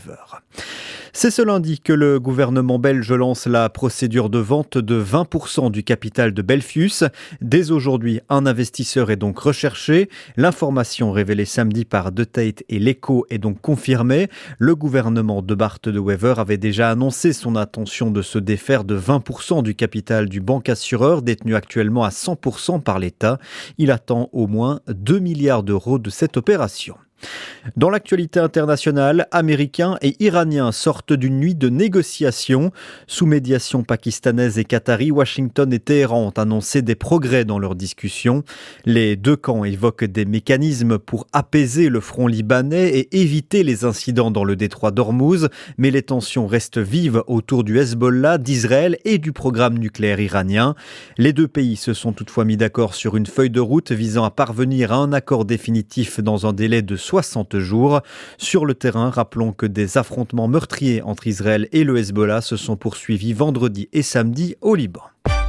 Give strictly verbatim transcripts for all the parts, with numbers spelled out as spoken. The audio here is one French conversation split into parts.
Wever. C'est ce lundi que le gouvernement belge lance la procédure de vente de vingt pour cent du capital de Belfius. Dès aujourd'hui, un investisseur est donc recherché. L'information révélée samedi par De Tate et l'Echo est donc confirmée. Le gouvernement de Bart De Wever avait déjà annoncé son intention de se défaire de vingt pour cent du capital du banque-assureur, détenu actuellement à cent pour cent par l'État. Il attend au moins deux milliards d'euros de cette opération. Dans l'actualité internationale, Américains et Iraniens sortent d'une nuit de négociations. Sous médiation pakistanaise et qatari, Washington et Téhéran ont annoncé des progrès dans leurs discussions. Les deux camps évoquent des mécanismes pour apaiser le front libanais et éviter les incidents dans le détroit d'Ormuz, mais les tensions restent vives autour du Hezbollah, d'Israël et du programme nucléaire iranien. Les deux pays se sont toutefois mis d'accord sur une feuille de route visant à parvenir à un accord définitif dans un délai de soixante jours. Sur le terrain, rappelons que des affrontements meurtriers entre Israël et le Hezbollah se sont poursuivis vendredi et samedi au Liban.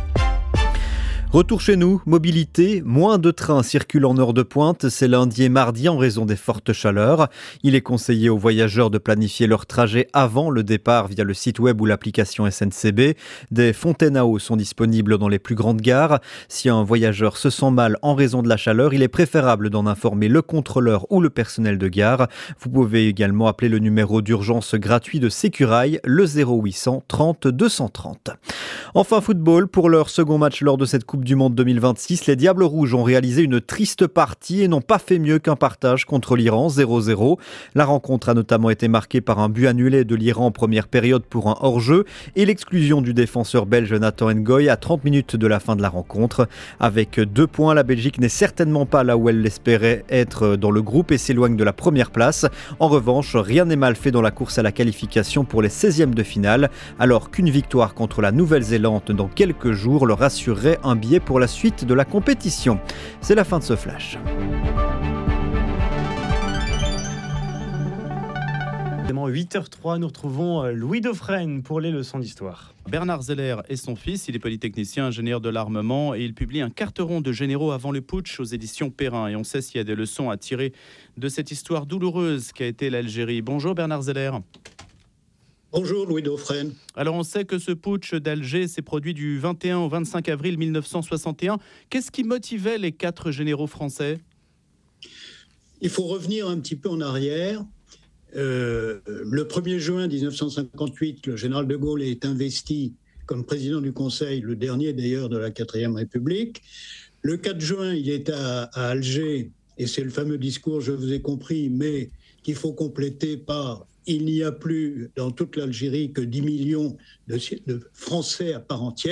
Retour chez nous, mobilité, moins de trains circulent en heure de pointe, c'est lundi et mardi en raison des fortes chaleurs. Il est conseillé aux voyageurs de planifier leur trajet avant le départ via le site web ou l'application S N C B. Des fontaines à eau sont disponibles dans les plus grandes gares. Si un voyageur se sent mal en raison de la chaleur, il est préférable d'en informer le contrôleur ou le personnel de gare. Vous pouvez également appeler le numéro d'urgence gratuit de Sécurail, le zéro huit cent trente deux cent trente. Enfin football, pour leur second match lors de cette Coupe du Monde deux mille vingt-six, les Diables Rouges ont réalisé une triste partie et n'ont pas fait mieux qu'un partage contre l'Iran, zéro zéro. La rencontre a notamment été marquée par un but annulé de l'Iran en première période pour un hors-jeu et l'exclusion du défenseur belge Nathan Ngoy à trente minutes de la fin de la rencontre. Avec deux points, la Belgique n'est certainement pas là où elle l'espérait être dans le groupe et s'éloigne de la première place. En revanche, rien n'est mal fait dans la course à la qualification pour les seizièmes de finale, alors qu'une victoire contre la Nouvelle-Zélande dans quelques jours leur assurerait un billet pour la suite de la compétition. C'est la fin de ce flash. huit heures zéro trois, nous retrouvons Louis Dauphren pour les leçons d'histoire. Bernard Zeller est son fils, il est polytechnicien, ingénieur de l'armement et il publie un carteron de généraux avant le putsch aux éditions Perrin. Et on sait s'il y a des leçons à tirer de cette histoire douloureuse qu'a été l'Algérie. Bonjour Bernard Zeller. Bonjour Louis Dauphren. Alors on sait que ce putsch d'Alger s'est produit du vingt et un au vingt-cinq avril mille neuf cent soixante et un. Qu'est-ce qui motivait les quatre généraux français ? Il faut revenir un petit peu en arrière. Euh, le premier juin mille neuf cent cinquante-huit, le général de Gaulle est investi comme président du Conseil, le dernier d'ailleurs de la quatrième République. Le quatre juin, il est à, à Alger et c'est le fameux discours « Je vous ai compris », mais qu'il faut compléter par « Il n'y a plus dans toute l'Algérie que dix millions de, de Français à part entière ».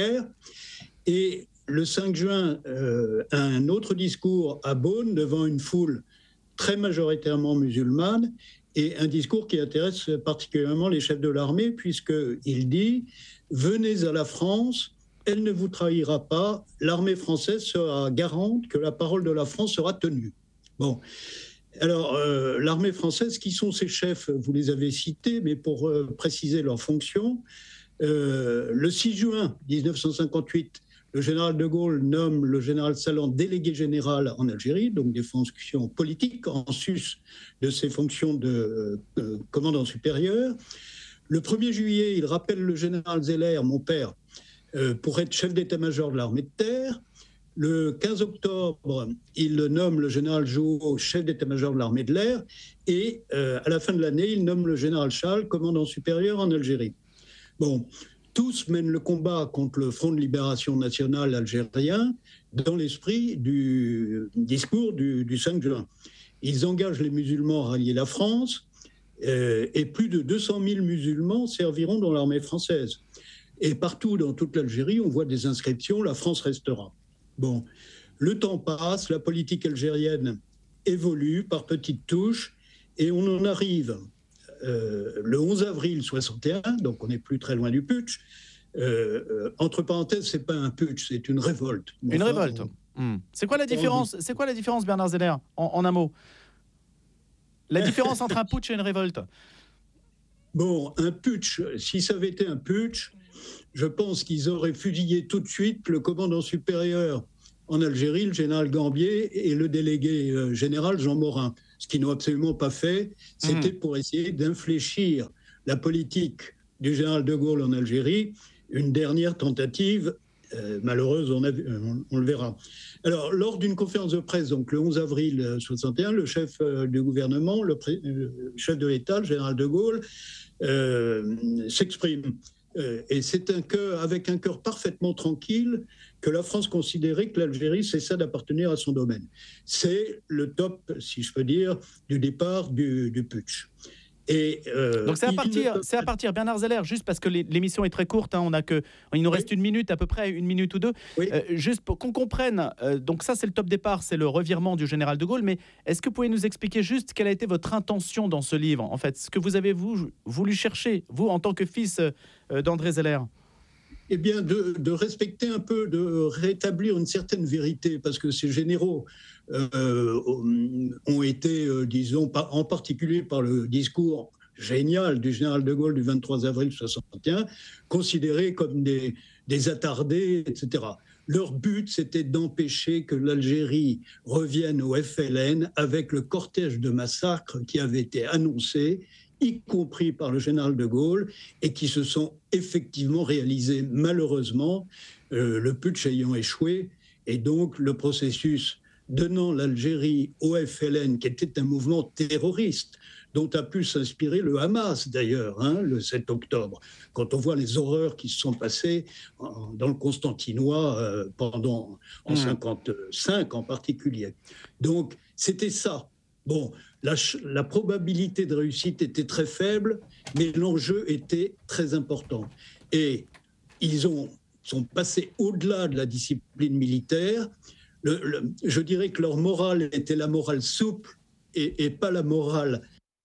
Et le cinq juin, euh, un autre discours à Beaune devant une foule très majoritairement musulmane et un discours qui intéresse particulièrement les chefs de l'armée puisqu'il dit « Venez à la France, elle ne vous trahira pas, l'armée française sera garante que la parole de la France sera tenue ». Bon. Alors, euh, l'armée française, qui sont ses chefs ? Vous les avez cités, mais pour euh, préciser leurs fonctions, euh, le six juin mille neuf cent cinquante-huit, le général de Gaulle nomme le général Salan délégué général en Algérie, donc des fonctions politiques en sus de ses fonctions de euh, commandant supérieur. Le premier juillet, il rappelle le général Zeller, mon père, euh, pour être chef d'état-major de l'armée de terre. Le quinze octobre, il nomme le général Jouot chef d'état-major de l'armée de l'air et euh, à la fin de l'année, il nomme le général Charles commandant supérieur en Algérie. Bon, tous mènent le combat contre le Front de libération nationale algérien dans l'esprit du discours du, du cinq juin. Ils engagent les musulmans à rallier la France euh, et plus de deux cent mille musulmans serviront dans l'armée française. Et partout dans toute l'Algérie, on voit des inscriptions « La France restera ». Bon, le temps passe, la politique algérienne évolue par petites touches et on en arrive euh, le onze avril soixante et un, donc on n'est plus très loin du putsch. Euh, euh, entre parenthèses, c'est pas un putsch, c'est une révolte. Une enfin, révolte. On... Hmm. C'est quoi la différence C'est quoi la différence, Bernard Zeller, en, en un mot ? La différence entre un putsch et une révolte ? Bon, un putsch, si ça avait été un putsch, je pense qu'ils auraient fusillé tout de suite le commandant supérieur en Algérie, le général Gambier, et le délégué euh, général Jean Morin. ce qu'ils n'ont absolument pas fait, c'était mmh. pour essayer d'infléchir la politique du général de Gaulle en Algérie, une dernière tentative euh, malheureuse, on, a, on, on le verra. Alors, lors d'une conférence de presse, donc le onze avril soixante et un, le chef euh, du gouvernement, le, pré, le chef de l'État, le général de Gaulle, euh, s'exprime. Euh, et c'est un cœur, avec un cœur parfaitement tranquille que la France considérait que l'Algérie cessa d'appartenir à son domaine. C'est le top, si je peux dire, du départ du, du putsch. Et euh, Donc c'est à, partir, peut... c'est à partir, Bernard Zeller, juste parce que l'émission est très courte, hein, on a que, il nous reste oui. une minute à peu près, une minute ou deux, oui. euh, juste pour qu'on comprenne, euh, donc ça c'est le top départ, c'est le revirement du général de Gaulle, mais est-ce que vous pouvez nous expliquer juste quelle a été votre intention dans ce livre, en fait, ce que vous avez vous, voulu chercher, vous en tant que fils euh, d'André Zeller? Eh bien, de, de respecter un peu, de rétablir une certaine vérité, parce que ces généraux euh, ont été, euh, disons, en particulier par le discours génial du général de Gaulle du vingt-trois avril soixante et un, considérés comme des, des attardés, et cetera. Leur but, c'était d'empêcher que l'Algérie revienne au F L N avec le cortège de massacres qui avait été annoncé, y compris par le général de Gaulle, et qui se sont effectivement réalisés malheureusement, euh, le putsch ayant échoué, et donc le processus donnant l'Algérie au F L N, qui était un mouvement terroriste, dont a pu s'inspirer le Hamas d'ailleurs, hein, le sept octobre, quand on voit les horreurs qui se sont passées en, dans le Constantinois euh, pendant, en mmh. cinquante-cinq en particulier. Donc c'était ça. Bon, la, la probabilité de réussite était très faible, mais l'enjeu était très important. Et ils ont, sont passés au-delà de la discipline militaire. Le, le, je dirais que leur morale était la morale souple et, et pas la morale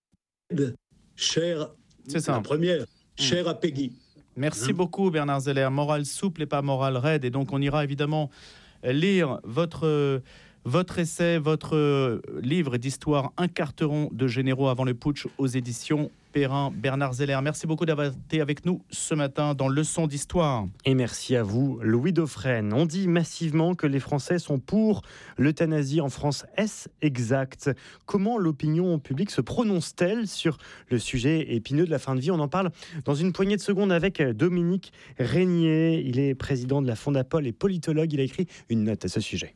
chère, c'est ça. La première, chère mmh. à Peggy. Merci mmh. beaucoup Bernard Zeller. Morale souple et pas morale raide. Et donc on ira évidemment lire votre... Votre essai, votre livre d'histoire, Un carteron de généraux avant le putsch aux éditions Perrin. Bernard Zeller, merci beaucoup d'avoir été avec nous ce matin dans Leçon d'histoire. Et merci à vous, Louis Dauphren. On dit massivement que les Français sont pour l'euthanasie en France. Est-ce exact? Comment l'opinion publique se prononce-t-elle sur le sujet épineux de la fin de vie? On en parle dans une poignée de secondes avec Dominique Régnier. Il est président de la Fondapol et politologue. Il a écrit une note à ce sujet.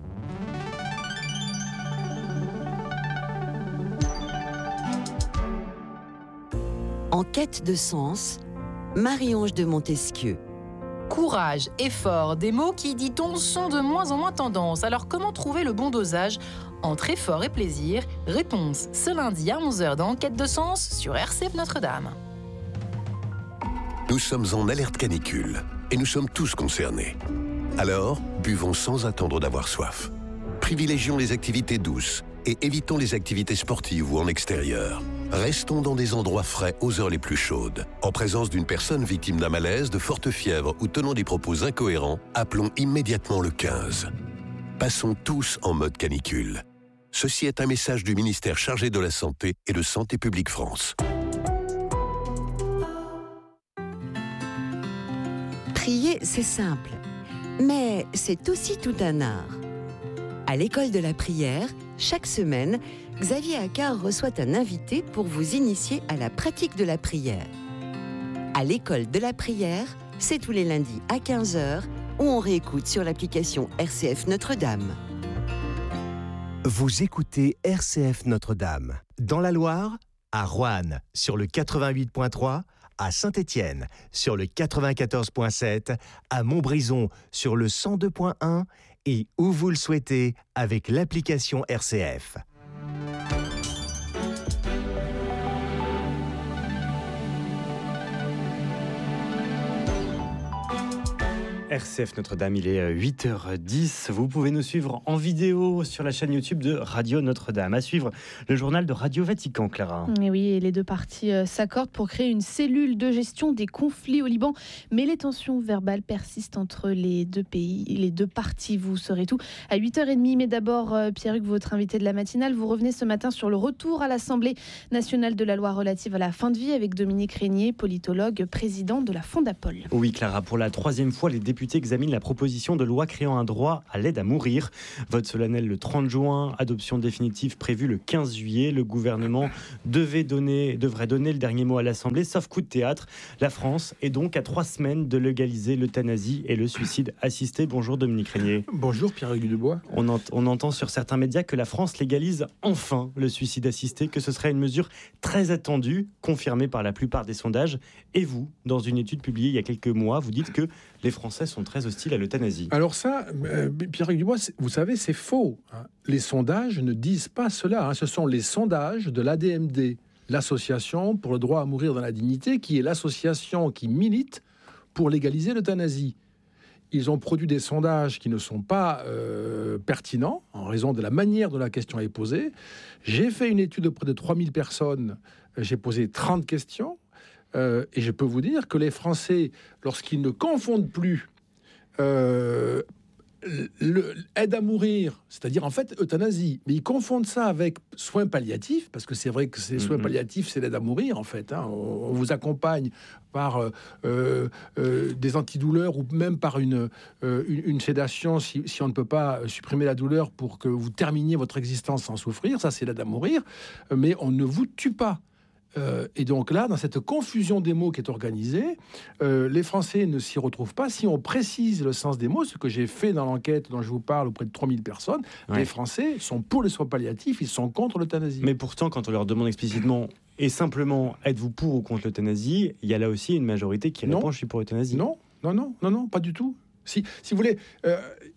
En quête de sens, Marie-Ange de Montesquieu. Courage, effort, des mots qui, dit-on, sont de moins en moins tendance. Alors comment trouver le bon dosage entre effort et plaisir? Réponse ce lundi à onze heures dans Enquête de sens sur R C F Notre-Dame. Nous sommes en alerte canicule et nous sommes tous concernés. Alors, buvons sans attendre d'avoir soif. Privilégions les activités douces et évitons les activités sportives ou en extérieur. Restons dans des endroits frais aux heures les plus chaudes. En présence d'une personne victime d'un malaise, de forte fièvre ou tenant des propos incohérents, appelons immédiatement le quinze. Passons tous en mode canicule. Ceci est un message du ministère chargé de la Santé et de Santé publique France. Prier, c'est simple, mais c'est aussi tout un art. À l'école de la prière, chaque semaine, Xavier Accard reçoit un invité pour vous initier à la pratique de la prière. À l'école de la prière, c'est tous les lundis à quinze heures, où on réécoute sur l'application R C F Notre-Dame. Vous écoutez R C F Notre-Dame. Dans la Loire, à Roanne, sur le quatre-vingt-huit point trois, à Saint-Étienne, sur le quatre-vingt-quatorze point sept, à Montbrison, sur le cent deux point un, et où vous le souhaitez avec l'application R C F. R C F Notre-Dame, il est huit heures dix. Vous pouvez nous suivre en vidéo sur la chaîne YouTube de Radio Notre-Dame. À suivre le journal de Radio Vatican, Clara. Et oui, et les deux parties euh, s'accordent pour créer une cellule de gestion des conflits au Liban. Mais les tensions verbales persistent entre les deux pays, les deux parties. Vous saurez tout à huit heures trente. Mais d'abord, euh, Pierre-Hugues, votre invité de la matinale, vous revenez ce matin sur le retour à l'Assemblée nationale de la loi relative à la fin de vie avec Dominique Régnier, politologue, président de la Fondapol. Oui, Clara, pour la troisième fois, les députés députés examinent la proposition de loi créant un droit à l'aide à mourir. Vote solennel le trente juin, adoption définitive prévue le quinze juillet. Le gouvernement devait donner, devrait donner le dernier mot à l'Assemblée, sauf coup de théâtre. La France est donc à trois semaines de légaliser l'euthanasie et le suicide assisté. Bonjour Dominique Régnier. Bonjour Pierre-Hugues Dubois. On, ent- on entend sur certains médias que la France légalise enfin le suicide assisté, que ce serait une mesure très attendue, confirmée par la plupart des sondages. Et vous, dans une étude publiée il y a quelques mois, vous dites que les Français sont très hostiles à l'euthanasie. Alors ça, euh, Pierre-Hugues Dubois, c'est- vous savez, c'est faux. Hein. Les sondages ne disent pas cela. Hein. Ce sont les sondages de l'A D M D, l'Association pour le droit à mourir dans la dignité, qui est l'association qui milite pour légaliser l'euthanasie. Ils ont produit des sondages qui ne sont pas euh, pertinents en raison de la manière dont la question est posée. J'ai fait une étude auprès de trois mille personnes. J'ai posé trente questions. Euh, et je peux vous dire que les Français, lorsqu'ils ne confondent plus euh, le, aide à mourir, c'est-à-dire en fait euthanasie, mais ils confondent ça avec soins palliatifs, parce que c'est vrai que ces soins palliatifs, c'est l'aide à mourir en fait. Hein. On, on vous accompagne par euh, euh, des antidouleurs ou même par une, euh, une, une sédation si, si on ne peut pas supprimer la douleur pour que vous terminiez votre existence sans souffrir. Ça, c'est l'aide à mourir, mais on ne vous tue pas. Euh, et donc là, dans cette confusion des mots qui est organisée, euh, les Français ne s'y retrouvent pas. Si on précise le sens des mots, ce que j'ai fait dans l'enquête dont je vous parle auprès de trois mille personnes, ouais. Les Français sont pour les soins palliatifs, ils sont contre l'euthanasie. Mais pourtant, quand on leur demande explicitement et simplement « êtes-vous pour ou contre l'euthanasie ?», il y a là aussi une majorité qui répond « je suis pour l'euthanasie ». Non, non, non, non, non, pas du tout. Si, si vous voulez... Euh,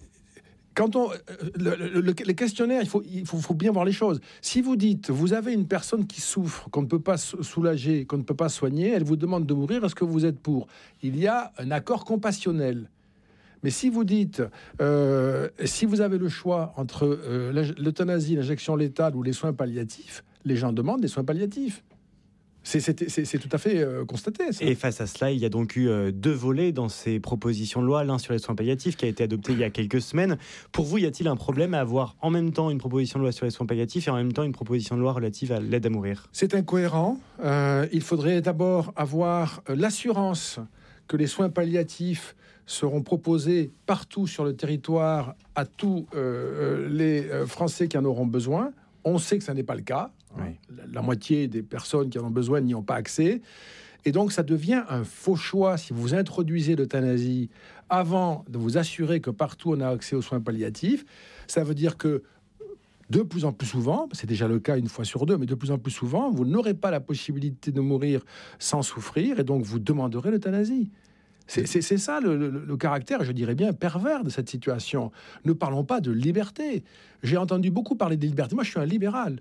Quand on, le, le, le, les questionnaires, il, faut, il faut, faut bien voir les choses. Si vous dites, vous avez une personne qui souffre, qu'on ne peut pas soulager, qu'on ne peut pas soigner, elle vous demande de mourir, est-ce que vous êtes pour ? Il y a un accord compassionnel. Mais si vous dites, euh, si vous avez le choix entre euh, l'euthanasie, l'injection létale ou les soins palliatifs, les gens demandent des soins palliatifs. C'est, c'est, c'est, c'est tout à fait euh, constaté. Ça. Et face à cela, il y a donc eu euh, deux volets dans ces propositions de loi. L'un sur les soins palliatifs qui a été adopté il y a quelques semaines. Pour vous, y a-t-il un problème à avoir en même temps une proposition de loi sur les soins palliatifs et en même temps une proposition de loi relative à l'aide à mourir ? C'est incohérent. Euh, il faudrait d'abord avoir euh, l'assurance que les soins palliatifs seront proposés partout sur le territoire à tous euh, les euh, Français qui en auront besoin. On sait que ça n'est pas le cas. Oui. La, la moitié des personnes qui en ont besoin n'y ont pas accès. Et donc, ça devient un faux choix si vous introduisez l'euthanasie avant de vous assurer que partout on a accès aux soins palliatifs. Ça veut dire que de plus en plus souvent, c'est déjà le cas une fois sur deux, mais de plus en plus souvent, vous n'aurez pas la possibilité de mourir sans souffrir et donc vous demanderez l'euthanasie. C'est, c'est, c'est ça le, le, le caractère, je dirais bien, pervers de cette situation. Ne parlons pas de liberté. J'ai entendu beaucoup parler de liberté. Moi, je suis un libéral.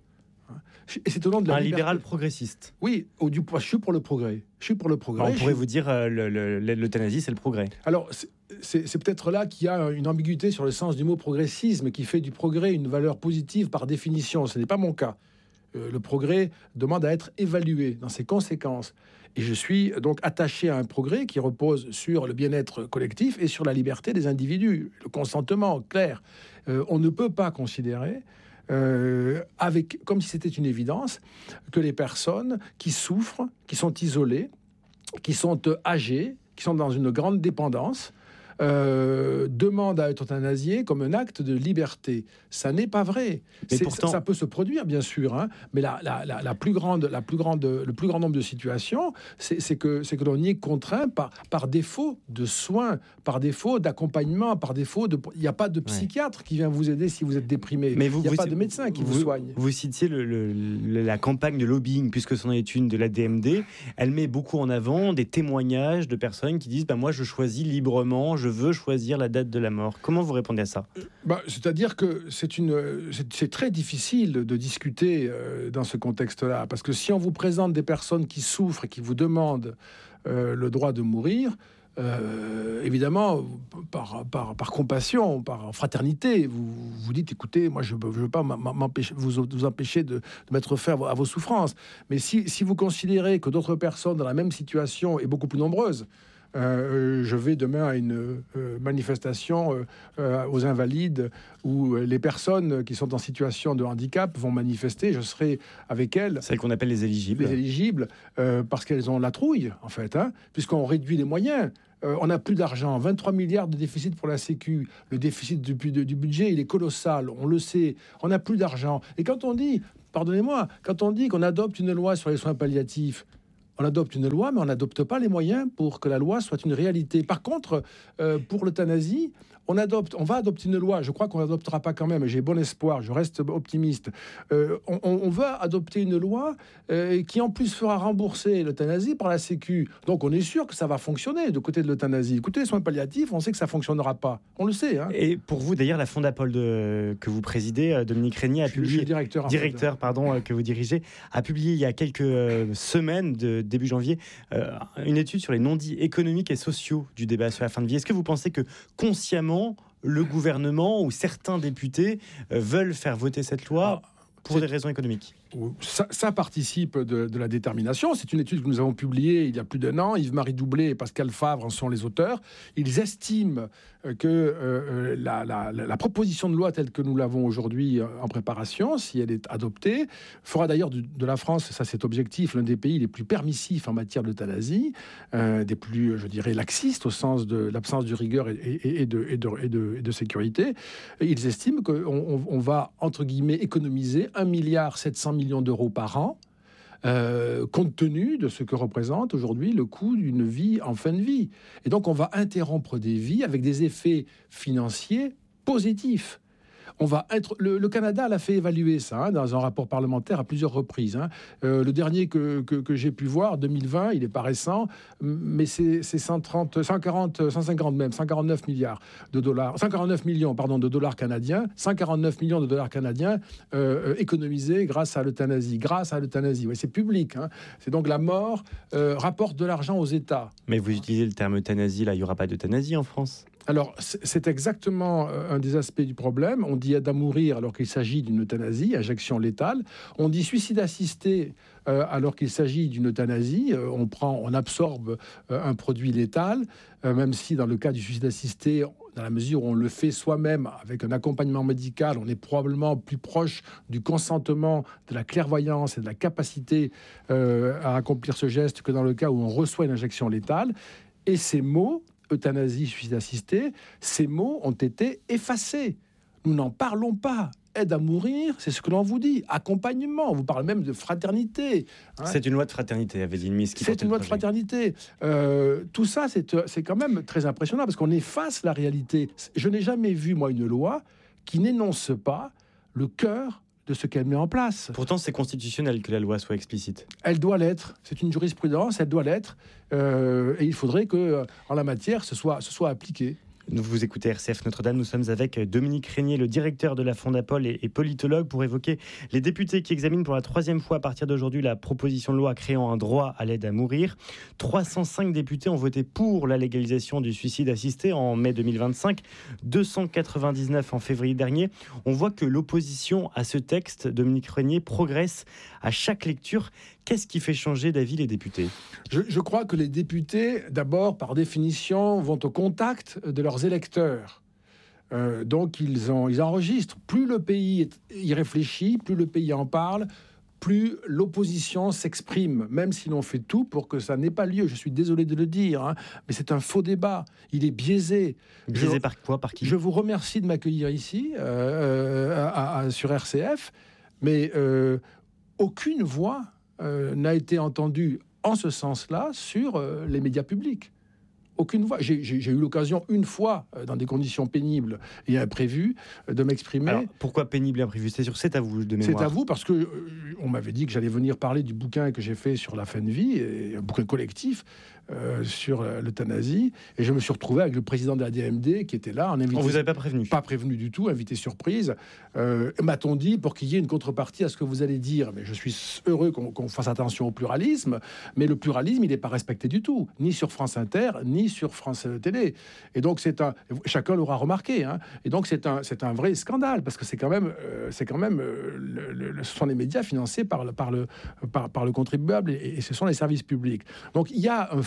Et c'est au nom de la un liberté. Libéral progressiste. Oui, au, du, je suis pour le progrès. Je suis pour le progrès. Alors, on pourrait je... vous dire euh, le, le, l'euthanasie, c'est le progrès. Alors, c'est, c'est, c'est peut-être là qu'il y a une ambiguïté sur le sens du mot progressisme qui fait du progrès une valeur positive par définition. Ce n'est pas mon cas. Euh, le progrès demande à être évalué dans ses conséquences. Et je suis donc attaché à un progrès qui repose sur le bien-être collectif et sur la liberté des individus, le consentement clair. Euh, on ne peut pas considérer, euh, avec, comme si c'était une évidence, que les personnes qui souffrent, qui sont isolées, qui sont âgées, qui sont dans une grande dépendance, Euh, demande à être euthanasié comme un acte de liberté. Ça n'est pas vrai. Pourtant... Ça, ça peut se produire, bien sûr, hein, mais la, la, la, la plus grande, la plus grande, le plus grand nombre de situations, c'est, c'est que, c'est que l'on y est contraint par, par défaut de soins, par défaut d'accompagnement, par défaut de... Il n'y a pas de psychiatre ouais. qui vient vous aider si vous êtes déprimé. Mais vous, il n'y a vous, pas de médecin qui vous, vous soigne. Vous citiez le, le, le, la campagne de lobbying, puisque c'en est une de l'A D M D. Elle met beaucoup en avant des témoignages de personnes qui disent bah, « moi, je choisis librement, je veux choisir la date de la mort ». Comment vous répondez à ça ? bah, C'est-à-dire que c'est, une, c'est, c'est très difficile de discuter euh, dans ce contexte-là, parce que si on vous présente des personnes qui souffrent et qui vous demandent euh, le droit de mourir, euh, évidemment, par, par, par compassion, par fraternité, vous vous dites, écoutez, moi je ne veux pas m'empêcher, vous, vous empêcher de, de mettre fin à vos, à vos souffrances. Mais si, si vous considérez que d'autres personnes dans la même situation, et beaucoup plus nombreuses, Euh, je vais demain à une euh, manifestation euh, euh, aux Invalides où les personnes qui sont en situation de handicap vont manifester. Je serai avec elles. Celles qu'on appelle les éligibles. Les éligibles, euh, parce qu'elles ont la trouille, en fait, hein, puisqu'on réduit les moyens. Euh, on n'a plus d'argent, vingt-trois milliards de déficit pour la Sécu. Le déficit du, du, du budget, il est colossal, on le sait. On n'a plus d'argent. Et quand on dit, pardonnez-moi, quand on dit qu'on adopte une loi sur les soins palliatifs, on adopte une loi, mais on n'adopte pas les moyens pour que la loi soit une réalité. Par contre, euh, pour l'euthanasie, on adopte, on va adopter une loi. Je crois qu'on n'adoptera pas quand même. J'ai bon espoir. Je reste optimiste. Euh, on, on va adopter une loi euh, qui en plus fera rembourser l'euthanasie par la Sécu. Donc on est sûr que ça va fonctionner de côté de l'euthanasie. Écoutez, les soins palliatifs, on sait que ça fonctionnera pas. On le sait. Hein. Et pour vous, d'ailleurs, la Fondapol de, que vous présidez, Dominique Régnier, a je, publié, je suis directeur, directeur pardon, que vous dirigez, a publié il y a quelques semaines, de début janvier, euh, une étude sur les non-dits économiques et sociaux du débat sur la fin de vie. Est-ce que vous pensez que consciemment le gouvernement ou certains députés euh, veulent faire voter cette loi pour des raisons économiques? Ça, ça participe de, de la détermination. C'est une étude que nous avons publiée il y a plus d'un an. Yves-Marie Doublé et Pascal Favre en sont les auteurs. Ils estiment que euh, la, la, la proposition de loi telle que nous l'avons aujourd'hui en préparation, si elle est adoptée, fera d'ailleurs de, de la France, ça c'est objectif, l'un des pays les plus permissifs en matière d'euthanasie, euh, des plus, je dirais, laxistes au sens de l'absence de rigueur et, et, et, de, et, de, et, de, et de sécurité. Ils estiment qu'on on, on va, entre guillemets, économiser un milliard sept cents millions d'euros par an, euh, compte tenu de ce que représente aujourd'hui le coût d'une vie en fin de vie. Et donc, on va interrompre des vies avec des effets financiers positifs. On va être, le, le Canada l'a fait évaluer ça hein, dans un rapport parlementaire à plusieurs reprises. Hein. Euh, le dernier que, que, que j'ai pu voir, deux mille vingt, il n'est pas récent, mais c'est, c'est cent trente, cent quarante, cent cinquante même, cent quarante-neuf milliards de dollars, cent quarante-neuf millions pardon, de dollars canadiens, cent quarante-neuf millions de dollars canadiens euh, économisés grâce à l'euthanasie. Grâce à l'euthanasie, ouais, c'est public. Hein. C'est donc la mort euh, rapporte de l'argent aux États. Mais vous utilisez le terme euthanasie, là, il n'y aura pas d'euthanasie en France? Alors, c'est exactement un des aspects du problème. On dit aide à mourir alors qu'il s'agit d'une euthanasie, injection létale. On dit suicide assisté euh, alors qu'il s'agit d'une euthanasie. Euh, on prend, on absorbe euh, un produit létal, euh, même si dans le cas du suicide assisté, dans la mesure où on le fait soi-même avec un accompagnement médical, on est probablement plus proche du consentement, de la clairvoyance et de la capacité euh, à accomplir ce geste que dans le cas où on reçoit une injection létale. Et ces mots, euthanasie, suicide assisté, ces mots ont été effacés. Nous n'en parlons pas. Aide à mourir, c'est ce que l'on vous dit. Accompagnement, on vous parle même de fraternité. Hein. C'est une loi de fraternité, avait dit une mise qui C'est une loi de fraternité. Euh, tout ça, c'est, c'est quand même très impressionnant parce qu'on efface la réalité. Je n'ai jamais vu, moi, une loi qui n'énonce pas le cœur de ce qu'elle met en place. Pourtant, c'est constitutionnel que la loi soit explicite. Elle doit l'être. C'est une jurisprudence, elle doit l'être. Euh, et il faudrait que, en la matière, ce soit, ce soit appliqué. Vous écoutez R C F Notre-Dame, nous sommes avec Dominique Régnier, le directeur de la Fondapol et, et politologue, pour évoquer les députés qui examinent pour la troisième fois à partir d'aujourd'hui la proposition de loi créant un droit à l'aide à mourir. trois cent cinq députés ont voté pour la légalisation du suicide assisté en mai deux mille vingt-cinq, deux cent quatre-vingt-dix-neuf en février dernier. On voit que l'opposition à ce texte, Dominique Régnier, progresse à chaque lecture. Qu'est-ce qui fait changer d'avis les députés ? je, je crois que les députés, d'abord, par définition, vont au contact de leurs électeurs. Euh, donc, ils, ont, ils enregistrent. Plus le pays y réfléchit, plus le pays en parle, plus l'opposition s'exprime, même si l'on fait tout pour que ça n'ait pas lieu. Je suis désolé de le dire, hein, mais c'est un faux débat. Il est biaisé. Biaisé je, par quoi ? Par qui ? Je vous remercie de m'accueillir ici, euh, à, à, sur R C F, mais euh, aucune voix Euh, n'a été entendu en ce sens-là sur euh, les médias publics. Aucune voix. J'ai, j'ai, j'ai eu l'occasion une fois, euh, dans des conditions pénibles et imprévues, euh, de m'exprimer. Alors, pourquoi pénible et imprévu ? C'est sûr, c'est à vous de mémoire. C'est à vous parce que euh, on m'avait dit que j'allais venir parler du bouquin que j'ai fait sur la fin de vie, et un bouquin collectif euh, sur l'euthanasie, et je me suis retrouvé avec le président de la D M D qui était là. En invité, on vous avait pas prévenu ? Pas prévenu du tout, invité surprise. Euh, m'a-t-on dit pour qu'il y ait une contrepartie à ce que vous allez dire. Mais je suis heureux qu'on, qu'on fasse attention au pluralisme, mais le pluralisme, il n'est pas respecté du tout, ni sur France Inter, ni sur France Télé. Et donc c'est un, chacun l'aura remarqué. Hein. Et donc c'est un, c'est un vrai scandale parce que c'est quand même, euh, c'est quand même, euh, le, le, ce sont les médias financés par le, par le, par, par le contribuable et, et ce sont les services publics. Donc il y a un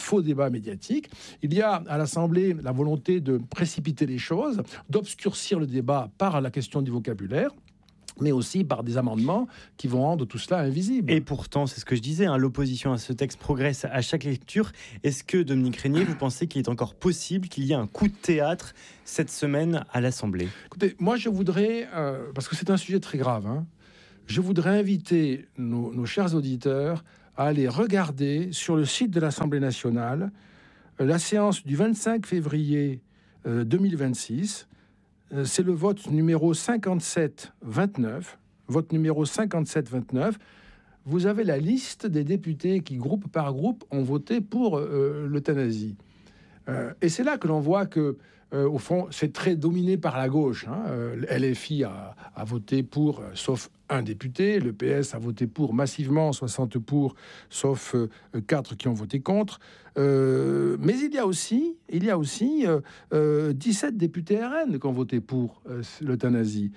faux débat médiatique. Il y a à l'Assemblée la volonté de précipiter les choses, d'obscurcir le débat par la question du vocabulaire, mais aussi par des amendements qui vont rendre tout cela invisible. Et pourtant, c'est ce que je disais, hein, l'opposition à ce texte progresse à chaque lecture. Est-ce que, Dominique Régnier, vous pensez qu'il est encore possible qu'il y ait un coup de théâtre cette semaine à l'Assemblée ? Écoutez, moi je voudrais, euh, parce que c'est un sujet très grave, hein, je voudrais inviter nos, nos chers auditeurs à aller regarder sur le site de l'Assemblée nationale euh, la séance du vingt-cinq février euh, deux mille vingt-six. C'est le vote numéro cinquante-sept vingt-neuf. Vote numéro cinquante-sept vingt-neuf. Vous avez la liste des députés qui, groupe par groupe, ont voté pour euh, l'euthanasie. Euh, et c'est là que l'on voit que, euh, au fond, c'est très dominé par la gauche. Hein. Euh, L F I a, a voté pour, euh, sauf un député. Le P S a voté pour massivement, soixante pour, sauf euh, quatre qui ont voté contre. Euh, mais il y a aussi, il y a aussi euh, euh, dix-sept députés R N qui ont voté pour euh, l'euthanasie.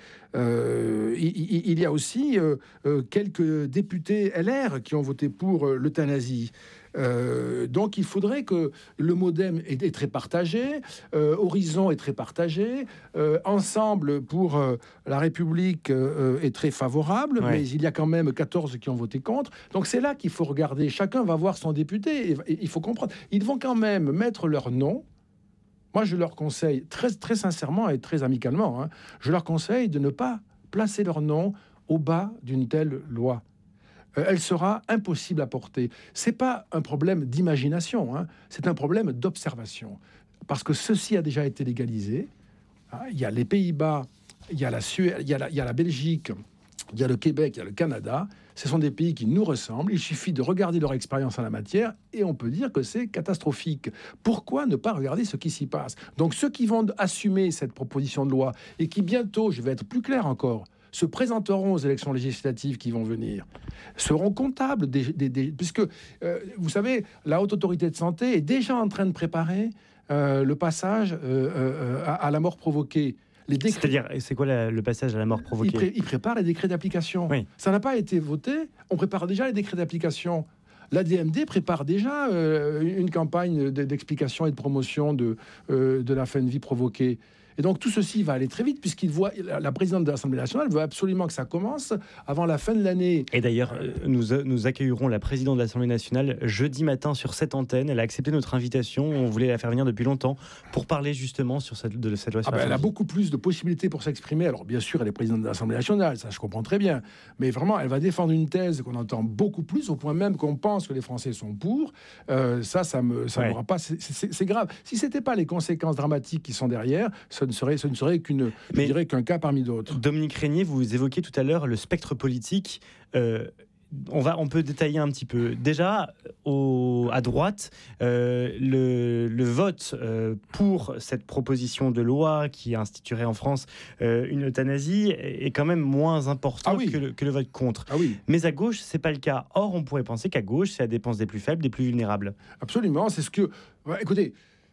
Euh, il, il, il y a aussi euh, euh, quelques députés L R qui ont voté pour euh, l'euthanasie. Euh, donc il faudrait que le MoDem est, est très partagé, euh, Horizon est très partagé, euh, Ensemble pour euh, la République euh, est très favorable, ouais. mais il y a quand même quatorze qui ont voté contre. Donc c'est là qu'il faut regarder. Chacun va voir son député et, et il faut comprendre. Ils vont quand même mettre leur nom. Moi, je leur conseille très, très sincèrement et très amicalement, hein, je leur conseille de ne pas placer leur nom au bas d'une telle loi. Elle sera impossible à porter. C'est pas un problème d'imagination, hein, c'est un problème d'observation. Parce que ceci a déjà été légalisé. Hein, il y a les Pays-Bas, il y a la Suède, il y a la, il y a la Belgique, il y a le Québec, il y a le Canada. Ce sont des pays qui nous ressemblent. Il suffit de regarder leur expérience en la matière et on peut dire que c'est catastrophique. Pourquoi ne pas regarder ce qui s'y passe ? Donc ceux qui vont assumer cette proposition de loi et qui bientôt, je vais être plus clair encore, se présenteront aux élections législatives qui vont venir, seront comptables, des, des, des, puisque, euh, vous savez, la Haute Autorité de Santé est déjà en train de préparer euh, le passage euh, euh, à, à la mort provoquée. Les décrets... C'est-à-dire, c'est quoi la, le passage à la mort provoquée ? Il, pré, il prépare les décrets d'application. Oui. Ça n'a pas été voté, on prépare déjà les décrets d'application. L'A D M D prépare déjà euh, une campagne d'explication et de promotion de, euh, de la fin de vie provoquée. Et donc tout ceci va aller très vite puisqu'il voit la présidente de l'Assemblée nationale veut absolument que ça commence avant la fin de l'année. Et d'ailleurs, euh, nous, nous accueillerons la présidente de l'Assemblée nationale jeudi matin sur cette antenne. Elle a accepté notre invitation. On voulait la faire venir depuis longtemps pour parler justement sur cette, de cette loi. Ah ben, elle a beaucoup plus de possibilités pour s'exprimer. Alors bien sûr, elle est présidente de l'Assemblée nationale, ça je comprends très bien. Mais vraiment, elle va défendre une thèse qu'on entend beaucoup plus, au point même qu'on pense que les Français sont pour. Euh, ça, ça me, ça ouais. m'aura pas. C'est, c'est, c'est grave. Si c'était pas les conséquences dramatiques qui sont derrière, ça ne serait, ce ne serait qu'une, je dirais qu'un cas parmi d'autres. Dominique Régnier, vous évoquiez tout à l'heure le spectre politique. Euh, on, va, on peut détailler un petit peu. Déjà, au, à droite, euh, le, le vote euh, pour cette proposition de loi qui instituerait en France euh, une euthanasie est quand même moins important ah oui. que, le, que le vote contre. Ah oui. Mais à gauche, c'est pas le cas. Or, on pourrait penser qu'à gauche, c'est la dépense des plus faibles, des plus vulnérables. Absolument. C'est ce que... Ouais, écoutez...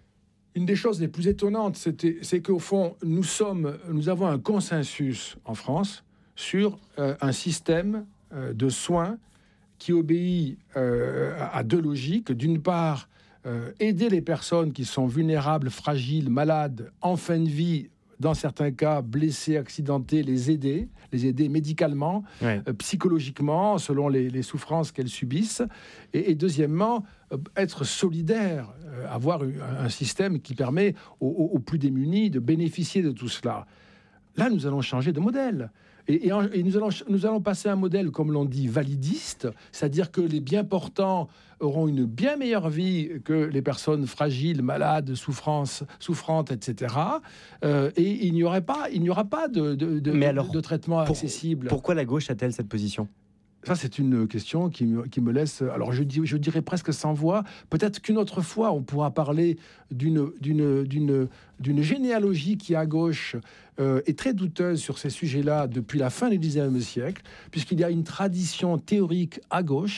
Une des choses les plus étonnantes, c'était, c'est qu'au fond, nous, sommes, nous avons un consensus en France sur euh, un système euh, de soins qui obéit euh, à deux logiques. D'une part, euh, aider les personnes qui sont vulnérables, fragiles, malades, en fin de vie, dans certains cas, blessés, accidentés, les aider, les aider médicalement, ouais. euh, psychologiquement, selon les, les souffrances qu'elles subissent. Et, et deuxièmement, euh, être solidaire, euh, avoir un, un système qui permet aux, aux, aux plus démunis de bénéficier de tout cela. Là, nous allons changer de modèle. Et, et, et nous, allons, nous allons passer à un modèle, comme l'on dit, validiste, c'est-à-dire que les bien portants auront une bien meilleure vie que les personnes fragiles, malades, souffrantes, souffrantes, et cetera. Euh, et il n'y aurait pas, il n'y aura pas de, de, de, Mais alors, de traitement pour, accessible. Pourquoi la gauche a-t-elle cette position ? Ça, c'est une question qui me, qui me laisse... Alors, je, dis, je dirais presque sans voix. Peut-être qu'une autre fois, on pourra parler d'une, d'une, d'une, d'une généalogie qui, à gauche, euh, est très douteuse sur ces sujets-là depuis la fin du dix-neuvième siècle, puisqu'il y a une tradition théorique à gauche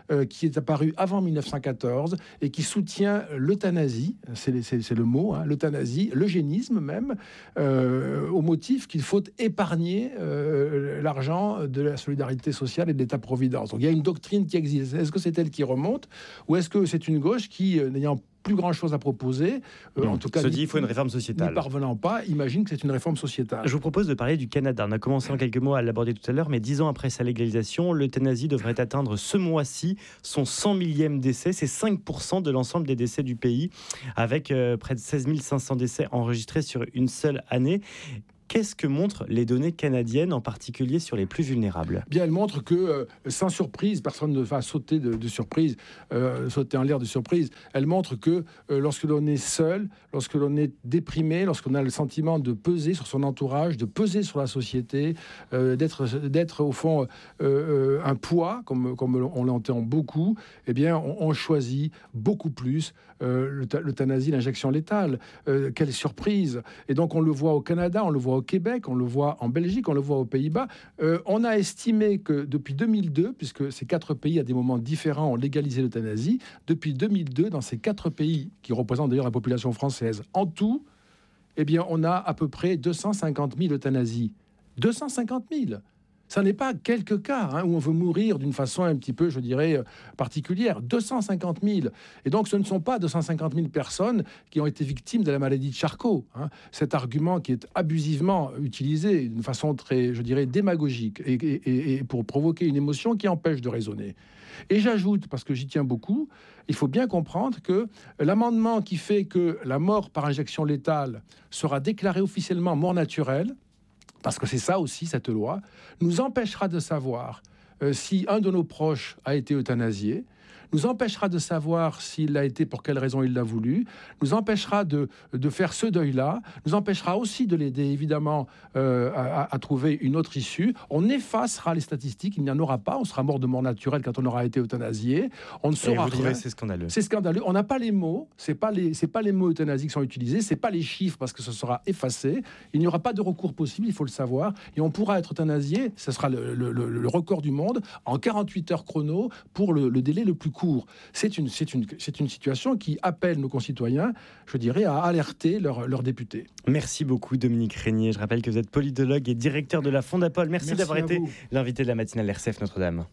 euh, qui est apparu avant mille neuf cent quatorze et qui soutient l'euthanasie, c'est, c'est, c'est le mot, hein, l'euthanasie, l'eugénisme même, euh, au motif qu'il faut épargner euh, l'argent de la solidarité sociale et de l'État-providence. Donc il y a une doctrine qui existe. Est-ce que c'est elle qui remonte ou est-ce que c'est une gauche qui, euh, n'ayant plus grand-chose à proposer, euh, en tout cas, se ni, dit il faut une réforme sociétale. N'y parvenant pas, imagine que c'est une réforme sociétale. Je vous propose de parler du Canada. On a commencé en quelques mots à l'aborder tout à l'heure, mais dix ans après sa légalisation, l'euthanasie devrait atteindre ce mois-ci son cent millième décès. C'est cinq pour cent de l'ensemble des décès du pays, avec euh, près de seize mille cinq cents décès enregistrés sur une seule année. Qu'est-ce que montrent les données canadiennes, en particulier sur les plus vulnérables ? Bien, elles montrent que, euh, sans surprise, personne ne va sauter de, de surprise, euh, sauter en l'air de surprise. Elles montrent que euh, lorsque l'on est seul, lorsque l'on est déprimé, lorsqu'on a le sentiment de peser sur son entourage, de peser sur la société, euh, d'être, d'être au fond euh, euh, un poids, comme, comme on l'entend beaucoup, eh bien, on, on choisit beaucoup plus euh, l'euthanasie, l'injection létale. Euh, quelle surprise! Et donc, on le voit au Canada, on le voit au Québec, on le voit en Belgique, on le voit aux Pays-Bas. Euh, on a estimé que depuis deux mille deux, puisque ces quatre pays à des moments différents ont légalisé l'euthanasie, depuis deux mille deux, dans ces quatre pays, qui représentent d'ailleurs la population française, en tout, eh bien, on a à peu près deux cent cinquante mille euthanasies. deux cent cinquante mille! Ça n'est pas quelques cas hein, où on veut mourir d'une façon un petit peu, je dirais, particulière. deux cent cinquante mille. Et donc, ce ne sont pas deux cent cinquante mille personnes qui ont été victimes de la maladie de Charcot. Hein. Cet argument qui est abusivement utilisé d'une façon très, je dirais, démagogique et, et, et pour provoquer une émotion qui empêche de raisonner. Et j'ajoute, parce que j'y tiens beaucoup, il faut bien comprendre que l'amendement qui fait que la mort par injection létale sera déclarée officiellement mort naturelle, parce que c'est ça aussi, cette loi, nous empêchera de savoir euh, si un de nos proches a été euthanasié, nous empêchera de savoir s'il l'a été, pour quelle raison il l'a voulu, nous empêchera de, de faire ce deuil-là, nous empêchera aussi de l'aider, évidemment, euh, à, à trouver une autre issue. On effacera les statistiques, il n'y en aura pas, on sera mort de mort naturelle quand on aura été euthanasié, on ne saura rien. C'est scandaleux. C'est scandaleux, on n'a pas les mots, c'est pas les, c'est pas les mots euthanasie qui sont utilisés, c'est pas les chiffres parce que ce sera effacé, il n'y aura pas de recours possible, il faut le savoir, et on pourra être euthanasié, ce sera le, le, le, le record du monde, en quarante-huit heures chrono pour le, le délai le plus court. C'est une, c'est, une, c'est une situation qui appelle nos concitoyens, je dirais, à alerter leurs leur députés. Merci beaucoup Dominique Régnier. Je rappelle que vous êtes politologue et directeur de la Fondapol. Merci, Merci d'avoir été vous. L'invité de la matinale R C F Notre-Dame.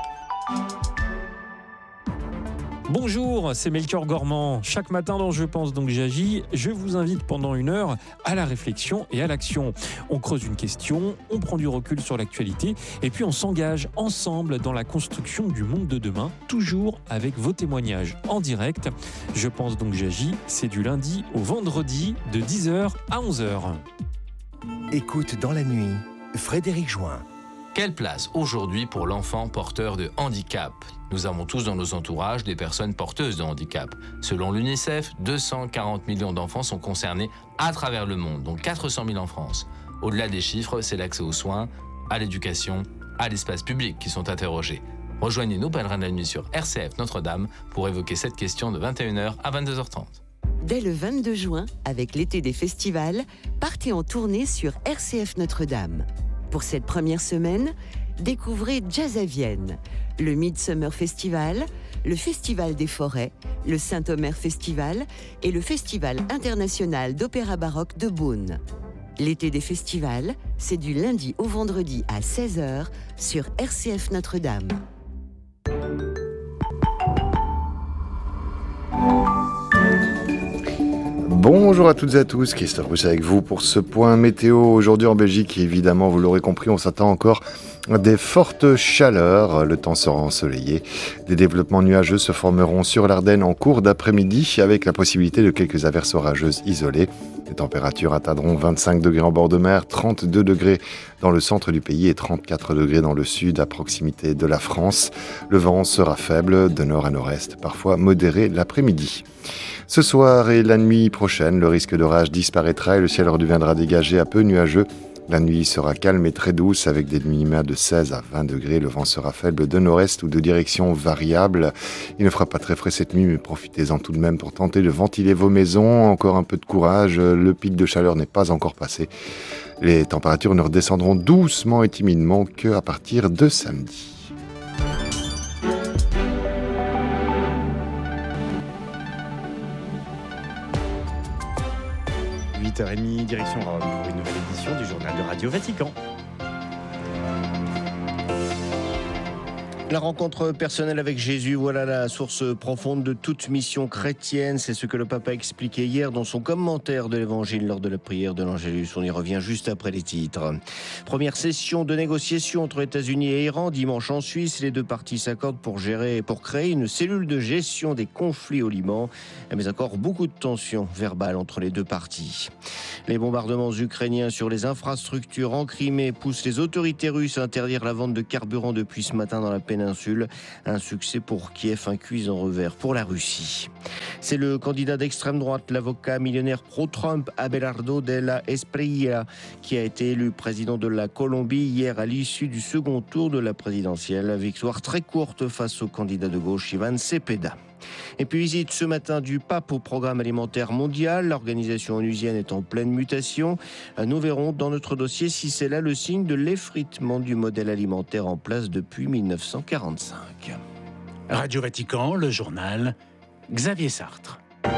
Bonjour, c'est Melchior Gormand. Chaque matin dans Je pense donc j'agis, je vous invite pendant une heure à la réflexion et à l'action. On creuse une question, on prend du recul sur l'actualité et puis on s'engage ensemble dans la construction du monde de demain, toujours avec vos témoignages en direct. Je pense donc j'agis, c'est du lundi au vendredi de dix heures à onze heures. Écoute dans la nuit, Frédéric Join. Quelle place aujourd'hui pour l'enfant porteur de handicap ? Nous avons tous dans nos entourages des personnes porteuses de handicap. Selon l'UNICEF, deux cent quarante millions d'enfants sont concernés à travers le monde, dont quatre cent mille en France. Au-delà des chiffres, c'est l'accès aux soins, à l'éducation, à l'espace public qui sont interrogés. Rejoignez-nous, pèlerins de la nuit, sur R C F Notre-Dame pour évoquer cette question de vingt et une heures à vingt-deux heures trente. Dès le vingt-deux juin, avec l'été des festivals, partez en tournée sur R C F Notre-Dame. Pour cette première semaine, découvrez Jazz à Vienne, le Midsummer Festival, le Festival des Forêts, le Saint-Omer Festival et le Festival international d'opéra baroque de Beaune. L'été des festivals, c'est du lundi au vendredi à seize heures sur R C F Notre-Dame. Bonjour à toutes et à tous, Christophe Rousse avec vous pour ce point météo. Aujourd'hui en Belgique, évidemment, vous l'aurez compris, on s'attend encore à des fortes chaleurs. Le temps sera ensoleillé. Des développements nuageux se formeront sur l'Ardenne en cours d'après-midi avec la possibilité de quelques averses orageuses isolées. Les températures atteindront vingt-cinq degrés en bord de mer, trente-deux degrés dans le centre du pays et trente-quatre degrés dans le sud à proximité de la France. Le vent sera faible de nord à nord-est, parfois modéré l'après-midi. Ce soir et la nuit prochaine, le risque d'orage disparaîtra et le ciel redeviendra dégagé à peu nuageux. La nuit sera calme et très douce avec des minima de seize à vingt degrés. Le vent sera faible de nord-est ou de direction variable. Il ne fera pas très frais cette nuit, mais profitez-en tout de même pour tenter de ventiler vos maisons. Encore un peu de courage, le pic de chaleur n'est pas encore passé. Les températures ne redescendront doucement et timidement qu'à partir de samedi. huit heures trente, direction Rome pour une nouvelle édition du journal de Radio Vatican. La rencontre personnelle avec Jésus, voilà la source profonde de toute mission chrétienne. C'est ce que le pape a expliqué hier dans son commentaire de l'Évangile lors de la prière de l'Angélus. On y revient juste après les titres. Première session de négociation entre États-Unis et Iran dimanche en Suisse. Les deux parties s'accordent pour gérer et pour créer une cellule de gestion des conflits au Liban. Mais encore beaucoup de tensions verbales entre les deux parties. Les bombardements ukrainiens sur les infrastructures en Crimée poussent les autorités russes à interdire la vente de carburant depuis ce matin dans la péninsule. Un succès pour Kiev, un cuisant revers pour la Russie. C'est le candidat d'extrême droite, l'avocat millionnaire pro-Trump Abelardo de la Espriella, qui a été élu président de la Colombie hier à l'issue du second tour de la présidentielle. Victoire très courte face au candidat de gauche Ivan Cepeda. Et puis visite ce matin du pape au programme alimentaire mondial. L'organisation onusienne est en pleine mutation. Nous verrons dans notre dossier si c'est là le signe de l'effritement du modèle alimentaire en place depuis mille neuf cent quarante-cinq. Radio Vatican, le journal, Xavier Sartre.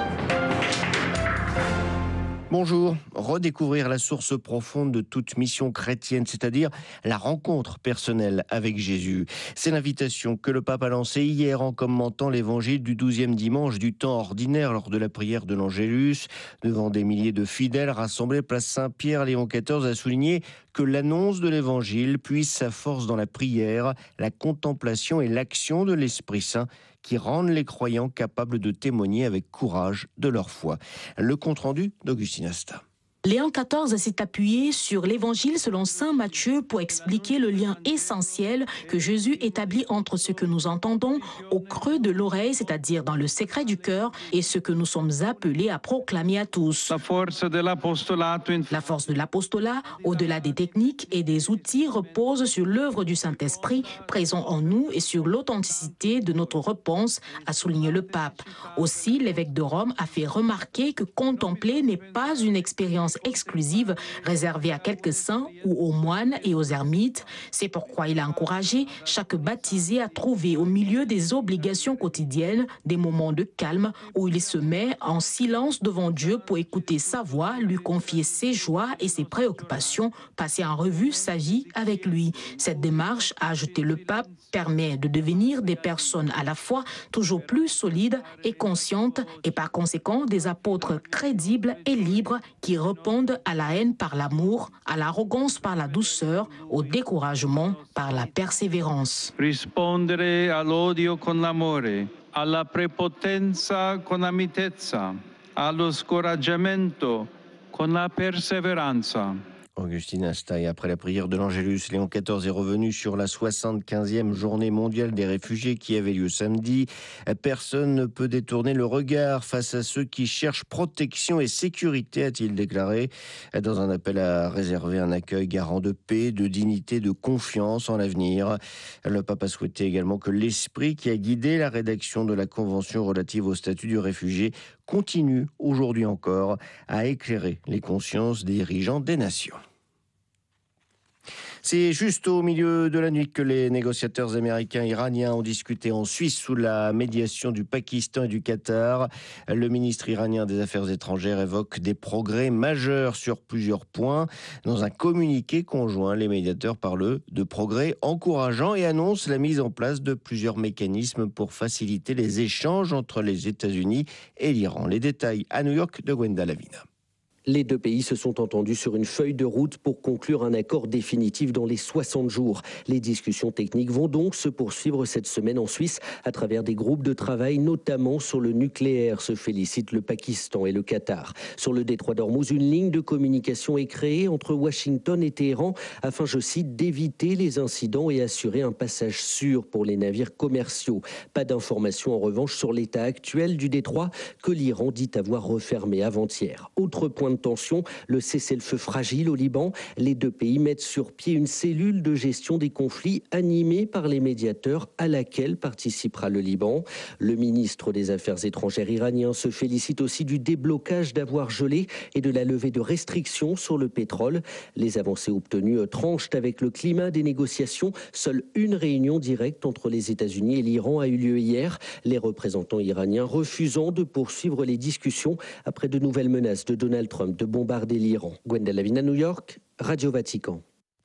Bonjour, redécouvrir la source profonde de toute mission chrétienne, c'est-à-dire la rencontre personnelle avec Jésus. C'est l'invitation que le pape a lancée hier en commentant l'évangile du douzième dimanche du temps ordinaire lors de la prière de l'Angélus. Devant des milliers de fidèles rassemblés place Saint-Pierre, Léon quatorze a souligné que l'annonce de l'évangile puise sa force dans la prière, la contemplation et l'action de l'Esprit Saint qui rendent les croyants capables de témoigner avec courage de leur foi. Le compte-rendu d'Augustine Asta. Léon quatorze s'est appuyé sur l'évangile selon saint Matthieu pour expliquer le lien essentiel que Jésus établit entre ce que nous entendons au creux de l'oreille, c'est-à-dire dans le secret du cœur, et ce que nous sommes appelés à proclamer à tous. La force de l'apostolat, au-delà des techniques et des outils, repose sur l'œuvre du Saint-Esprit présent en nous et sur l'authenticité de notre réponse, a souligné le pape. Aussi, l'évêque de Rome a fait remarquer que contempler n'est pas une expérience exclusive réservée à quelques saints ou aux moines et aux ermites. C'est pourquoi il a encouragé chaque baptisé à trouver au milieu des obligations quotidiennes des moments de calme où il se met en silence devant Dieu pour écouter sa voix, lui confier ses joies et ses préoccupations, passer en revue sa vie avec lui. Cette démarche, a ajouté le pape, permet de devenir des personnes à la fois toujours plus solides et conscientes et par conséquent des apôtres crédibles et libres qui répondent à la haine par l'amour, à l'arrogance par la douceur, au découragement par la persévérance. Rispondere all'odio con l'amore, alla prepotenza con la mitezza, allo scoraggiamento con la perseveranza. Augustine Asta, et après la prière de l'Angélus, Léon quatorze est revenu sur la soixante-quinzième journée mondiale des réfugiés qui avait lieu samedi. Personne ne peut détourner le regard face à ceux qui cherchent protection et sécurité, a-t-il déclaré, dans un appel à réserver un accueil garant de paix, de dignité, de confiance en l'avenir. Le pape a souhaité également que l'esprit qui a guidé la rédaction de la Convention relative au statut du réfugié continue aujourd'hui encore à éclairer les consciences des dirigeants des nations. C'est juste au milieu de la nuit que les négociateurs américains et iraniens ont discuté en Suisse sous la médiation du Pakistan et du Qatar. Le ministre iranien des Affaires étrangères évoque des progrès majeurs sur plusieurs points. Dans un communiqué conjoint, les médiateurs parlent de progrès encourageants et annoncent la mise en place de plusieurs mécanismes pour faciliter les échanges entre les États-Unis et l'Iran. Les détails à New York de Gwenda Lavina. Les deux pays se sont entendus sur une feuille de route pour conclure un accord définitif dans les soixante jours. Les discussions techniques vont donc se poursuivre cette semaine en Suisse à travers des groupes de travail, notamment sur le nucléaire, se félicitent le Pakistan et le Qatar. Sur le détroit d'Ormuz, une ligne de communication est créée entre Washington et Téhéran afin, je cite, d'éviter les incidents et assurer un passage sûr pour les navires commerciaux. Pas d'informations en revanche sur l'état actuel du détroit que l'Iran dit avoir refermé avant-hier. Autre point de tension, le cessez-le-feu fragile au Liban. Les deux pays mettent sur pied une cellule de gestion des conflits animée par les médiateurs à laquelle participera le Liban. Le ministre des Affaires étrangères iranien se félicite aussi du déblocage d'avoirs gelés et de la levée de restrictions sur le pétrole. Les avancées obtenues tranchent avec le climat des négociations. Seule une réunion directe entre les États-Unis et l'Iran a eu lieu hier. Les représentants iraniens refusant de poursuivre les discussions après de nouvelles menaces de Donald Trump Trump de bombarder l'Iran. Gwendal Lavina, New York, Radio Vatican.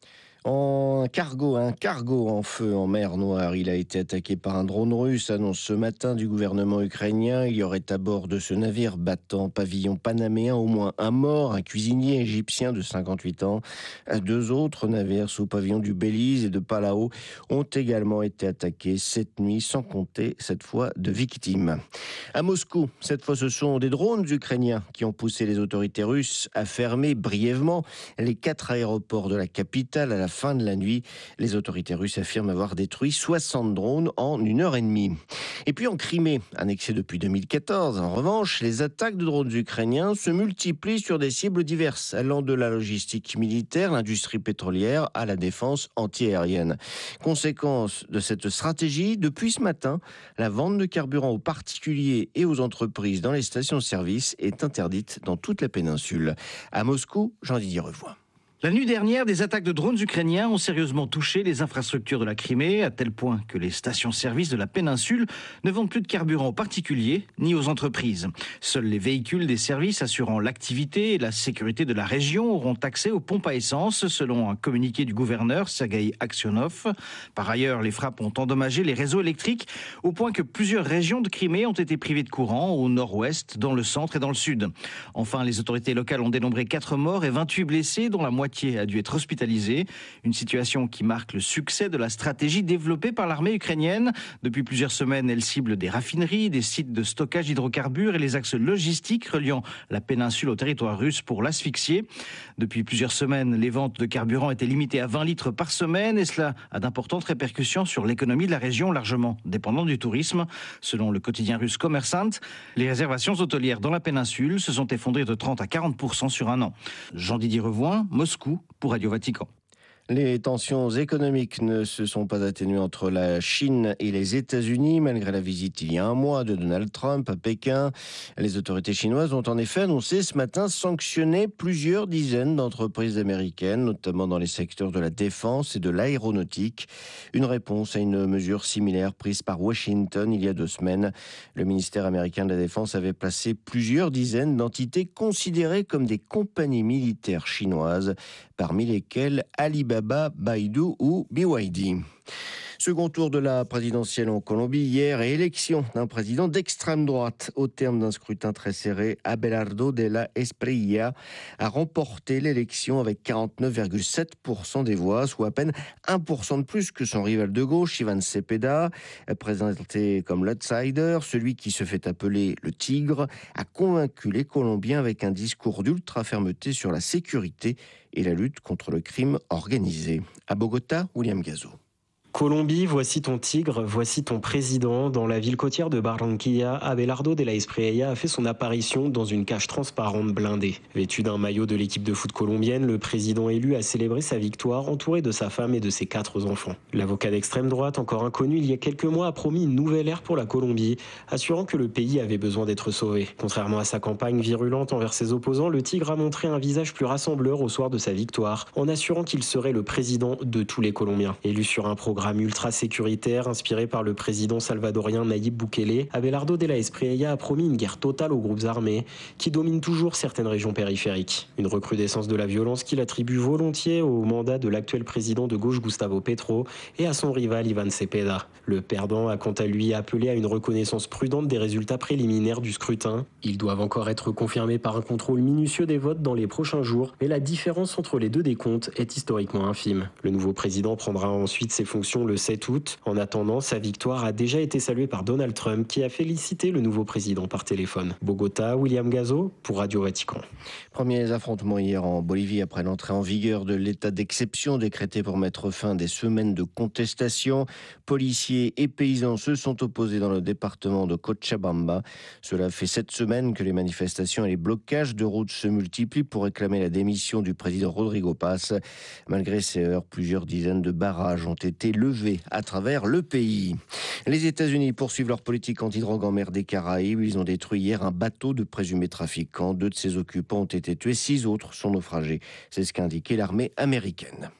En cargo, un cargo en feu en mer Noire. Il a été attaqué par un drone russe, annonce ce matin du gouvernement ukrainien. Il y aurait à bord de ce navire battant pavillon panaméen au moins un mort, un cuisinier égyptien de cinquante-huit ans. Deux autres navires sous pavillon du Belize et de Palau ont également été attaqués cette nuit, sans compter cette fois de victimes. À Moscou, cette fois ce sont des drones ukrainiens qui ont poussé les autorités russes à fermer brièvement les quatre aéroports de la capitale à la fin de la nuit. Les autorités russes affirment avoir détruit soixante drones en une heure et demie. Et puis en Crimée, annexée depuis deux mille quatorze, en revanche, les attaques de drones ukrainiens se multiplient sur des cibles diverses, allant de la logistique militaire, l'industrie pétrolière, à la défense antiaérienne. Conséquence de cette stratégie, depuis ce matin, la vente de carburant aux particuliers et aux entreprises dans les stations-service est interdite dans toute la péninsule. À Moscou, Jean-Didier Revoix. La nuit dernière, des attaques de drones ukrainiens ont sérieusement touché les infrastructures de la Crimée, à tel point que les stations-service de la péninsule ne vendent plus de carburant aux particuliers ni aux entreprises. Seuls les véhicules des services assurant l'activité et la sécurité de la région auront accès aux pompes à essence, selon un communiqué du gouverneur Sergueï Aksionov. Par ailleurs, les frappes ont endommagé les réseaux électriques, au point que plusieurs régions de Crimée ont été privées de courant, au nord-ouest, dans le centre et dans le sud. Enfin, les autorités locales ont dénombré quatre morts et vingt-huit blessés, dont la moitié a dû être hospitalisé. Une situation qui marque le succès de la stratégie développée par l'armée ukrainienne. Depuis plusieurs semaines, elle cible des raffineries, des sites de stockage d'hydrocarbures et les axes logistiques reliant la péninsule au territoire russe pour l'asphyxier. Depuis plusieurs semaines, les ventes de carburant étaient limitées à vingt litres par semaine et cela a d'importantes répercussions sur l'économie de la région, largement dépendante du tourisme. Selon le quotidien russe Kommersant, les réservations hôtelières dans la péninsule se sont effondrées de trente à quarante pour cent sur un an. Jean-Didier Revoin, Moscou, pour Radio Vatican. Les tensions économiques ne se sont pas atténuées entre la Chine et les États-Unis, malgré la visite il y a un mois de Donald Trump à Pékin. Les autorités chinoises ont en effet annoncé ce matin sanctionner plusieurs dizaines d'entreprises américaines, notamment dans les secteurs de la défense et de l'aéronautique. Une réponse à une mesure similaire prise par Washington il y a deux semaines. Le ministère américain de la Défense avait placé plusieurs dizaines d'entités considérées comme des compagnies militaires chinoises, parmi lesquelles Alibaba, Baidu ou B Y D. Second tour de la présidentielle en Colombie hier et élection d'un président d'extrême droite. Au terme d'un scrutin très serré, Abelardo de la Espriella a remporté l'élection avec quarante-neuf virgule sept pour cent des voix, soit à peine un pour cent de plus que son rival de gauche, Iván Cepeda. Présenté comme l'outsider, celui qui se fait appeler le tigre, a convaincu les Colombiens avec un discours d'ultra-fermeté sur la sécurité et la lutte contre le crime organisé. À Bogota, William Gazo. Colombie, voici ton tigre, voici ton président. Dans la ville côtière de Barranquilla, Abelardo de la Espriella a fait son apparition dans une cage transparente blindée. Vêtu d'un maillot de l'équipe de foot colombienne, le président élu a célébré sa victoire entouré de sa femme et de ses quatre enfants. L'avocat d'extrême droite, encore inconnu il y a quelques mois, a promis une nouvelle ère pour la Colombie, assurant que le pays avait besoin d'être sauvé. Contrairement à sa campagne virulente envers ses opposants, le tigre a montré un visage plus rassembleur au soir de sa victoire, en assurant qu'il serait le président de tous les Colombiens. Élu sur un programme ultra sécuritaire inspiré par le président salvadorien Nayib Bukele, Abelardo de la Espriella a promis une guerre totale aux groupes armés qui dominent toujours certaines régions périphériques. Une recrudescence de la violence qu'il attribue volontiers au mandat de l'actuel président de gauche Gustavo Petro et à son rival Iván Cepeda. Le perdant a quant à lui appelé à une reconnaissance prudente des résultats préliminaires du scrutin. Ils doivent encore être confirmés par un contrôle minutieux des votes dans les prochains jours, mais la différence entre les deux décomptes est historiquement infime. Le nouveau président prendra ensuite ses fonctions le sept août. En attendant, sa victoire a déjà été saluée par Donald Trump qui a félicité le nouveau président par téléphone. Bogota, William Gazo pour Radio Vatican. Premiers affrontements hier en Bolivie après l'entrée en vigueur de l'état d'exception décrété pour mettre fin à des semaines de contestation. Policiers et paysans se sont opposés dans le département de Cochabamba. Cela fait sept semaines que les manifestations et les blocages de routes se multiplient pour réclamer la démission du président Rodrigo Paz. Malgré ces heures, plusieurs dizaines de barrages ont été levés à travers le pays. Les États-Unis poursuivent leur politique anti-drogue en mer des Caraïbes. Ils ont détruit hier un bateau de présumés trafiquants. Deux de ses occupants ont été tués, six autres sont naufragés. C'est ce qu'a indiqué l'armée américaine.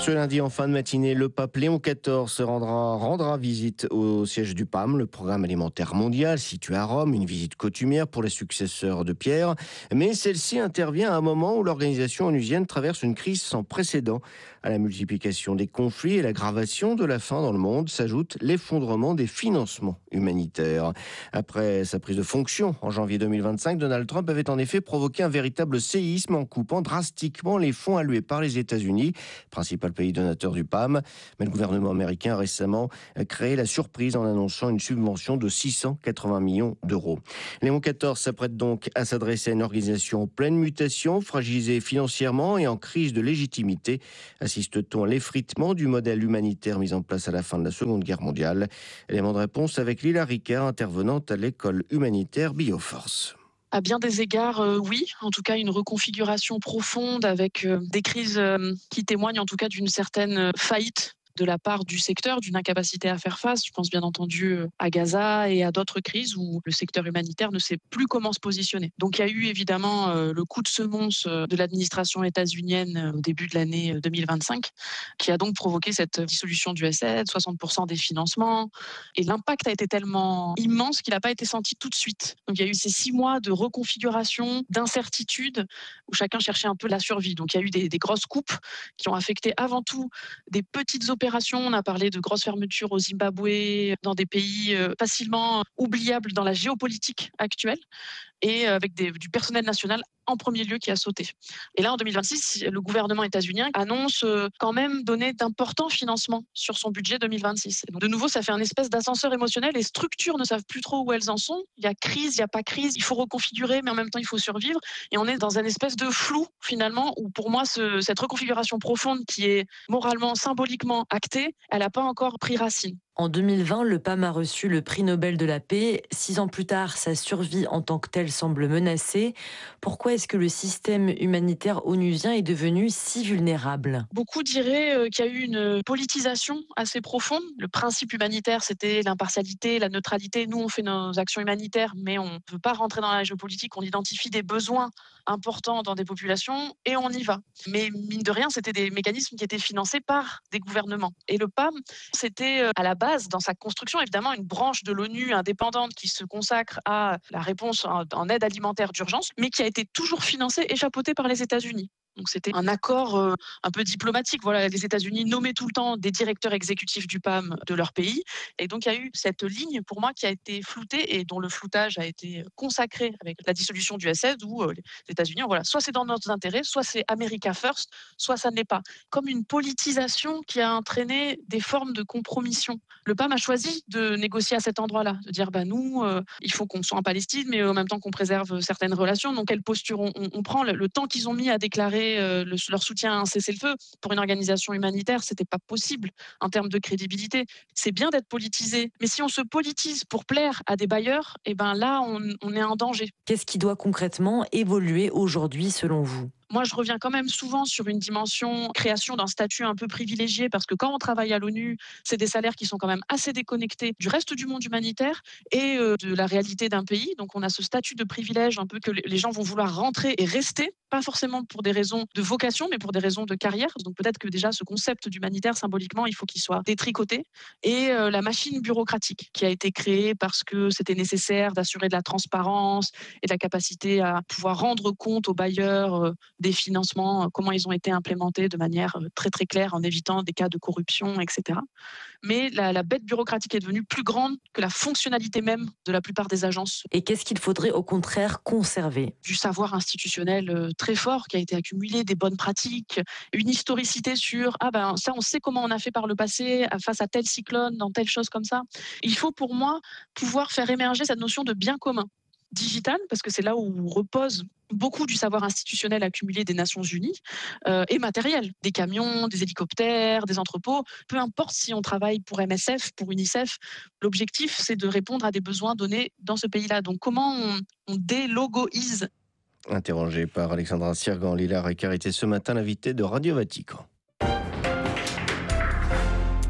Ce lundi, en fin de matinée, le pape Léon quatorze se rendra, rendra visite au siège du P A M, le Programme alimentaire mondial, situé à Rome, une visite coutumière pour les successeurs de Pierre. Mais celle-ci intervient à un moment où l'organisation onusienne traverse une crise sans précédent. À la multiplication des conflits et l'aggravation de la faim dans le monde s'ajoute l'effondrement des financements humanitaires. Après sa prise de fonction en janvier deux mille vingt-cinq, Donald Trump avait en effet provoqué un véritable séisme en coupant drastiquement les fonds alloués par les États-Unis, principal pays donateur du P A M. Mais le gouvernement américain a récemment créé la surprise en annonçant une subvention de six cent quatre-vingts millions d'euros. Léon quatorze s'apprête donc à s'adresser à une organisation en pleine mutation, fragilisée financièrement et en crise de légitimité. Assiste-t-on à l'effritement du modèle humanitaire mis en place à la fin de la Seconde Guerre mondiale? Élément de réponse avec Lila Ricard, intervenante à l'école humanitaire Bioforce. À bien des égards, euh, oui. En tout cas, une reconfiguration profonde avec euh, des crises euh, qui témoignent en tout cas d'une certaine euh, faillite de la part du secteur, d'une incapacité à faire face. Je pense bien entendu à Gaza et à d'autres crises où le secteur humanitaire ne sait plus comment se positionner. Donc il y a eu évidemment euh, le coup de semonce de l'administration états-unienne au début de l'année deux mille vingt-cinq, qui a donc provoqué cette dissolution du U S A I D, soixante pour cent des financements. Et l'impact a été tellement immense qu'il n'a pas été senti tout de suite. Donc il y a eu ces six mois de reconfiguration, d'incertitude, où chacun cherchait un peu la survie. Donc il y a eu des, des grosses coupes qui ont affecté avant tout des petites opérations. On a parlé de grosses fermetures au Zimbabwe, dans des pays facilement oubliables dans la géopolitique actuelle, et avec des, du personnel national en premier lieu qui a sauté. Et là, en deux mille vingt-six, le gouvernement états-unien annonce quand même donner d'importants financements sur son budget deux mille vingt-six. Et donc, de nouveau, ça fait un espèce d'ascenseur émotionnel. Les structures ne savent plus trop où elles en sont. Il y a crise, il n'y a pas crise. Il faut reconfigurer, mais en même temps, il faut survivre. Et on est dans un espèce de flou, finalement, où pour moi, ce, cette reconfiguration profonde qui est moralement, symboliquement actée, elle n'a pas encore pris racine. En deux mille vingt, le P A M a reçu le prix Nobel de la paix. Six ans plus tard, sa survie en tant que telle semble menacée. Pourquoi est-ce que le système humanitaire onusien est devenu si vulnérable? Beaucoup diraient qu'il y a eu une politisation assez profonde. Le principe humanitaire, c'était l'impartialité, la neutralité. Nous, on fait nos actions humanitaires, mais on ne veut pas rentrer dans la géopolitique. On identifie des besoins importants dans des populations et on y va. Mais mine de rien, c'était des mécanismes qui étaient financés par des gouvernements. Et le P A M, c'était à la base, dans sa construction, évidemment, une branche de l'ONU indépendante qui se consacre à la réponse en aide alimentaire d'urgence, mais qui a été toujours financée et chapeautée par les États-Unis. Donc c'était un accord euh, un peu diplomatique. Voilà, les États-Unis nommaient tout le temps des directeurs exécutifs du P A M de leur pays. Et donc il y a eu cette ligne, pour moi, qui a été floutée et dont le floutage a été consacré avec la dissolution du U S A I D, où euh, les États-Unis, voilà, soit c'est dans notre intérêt, soit c'est America First, soit ça ne l'est pas. Comme une politisation qui a entraîné des formes de compromission. Le P A M a choisi de négocier à cet endroit-là, de dire bah, nous, euh, il faut qu'on soit en Palestine, mais en même temps qu'on préserve certaines relations. Donc quelle posture on, on, on prend? Le, le temps qu'ils ont mis à déclarer Le, leur soutien à un cessez-le-feu pour une organisation humanitaire, c'était pas possible en termes de crédibilité. C'est bien d'être politisé, mais si on se politise pour plaire à des bailleurs, et ben là on, on est en danger. Qu'est-ce qui doit concrètement évoluer aujourd'hui selon vous? Moi, je reviens quand même souvent sur une dimension création d'un statut un peu privilégié, parce que quand on travaille à l'ONU, c'est des salaires qui sont quand même assez déconnectés du reste du monde humanitaire et euh, de la réalité d'un pays. Donc, on a ce statut de privilège un peu que les gens vont vouloir rentrer et rester, pas forcément pour des raisons de vocation, mais pour des raisons de carrière. Donc, peut-être que déjà, ce concept d'humanitaire, symboliquement, il faut qu'il soit détricoté. Et euh, la machine bureaucratique qui a été créée parce que c'était nécessaire d'assurer de la transparence et de la capacité à pouvoir rendre compte aux bailleurs euh, des financements, comment ils ont été implémentés de manière très très claire en évitant des cas de corruption, et cetera. Mais la, la bête bureaucratique est devenue plus grande que la fonctionnalité même de la plupart des agences. Et qu'est-ce qu'il faudrait au contraire conserver? Du savoir institutionnel très fort qui a été accumulé, des bonnes pratiques, une historicité sur ah ben ça on sait comment on a fait par le passé face à tel cyclone, dans telle chose comme ça. Il faut pour moi pouvoir faire émerger cette notion de bien commun digital, parce que c'est là où repose beaucoup du savoir institutionnel accumulé des Nations Unies euh, et matériel, des camions, des hélicoptères, des entrepôts, peu importe si on travaille pour M S F, pour UNICEF, l'objectif c'est de répondre à des besoins donnés dans ce pays-là. Donc comment on, on délogoise? Interrogé par Alexandra Sirgan, Lila Ricard était ce matin l'invité de Radio Vatican.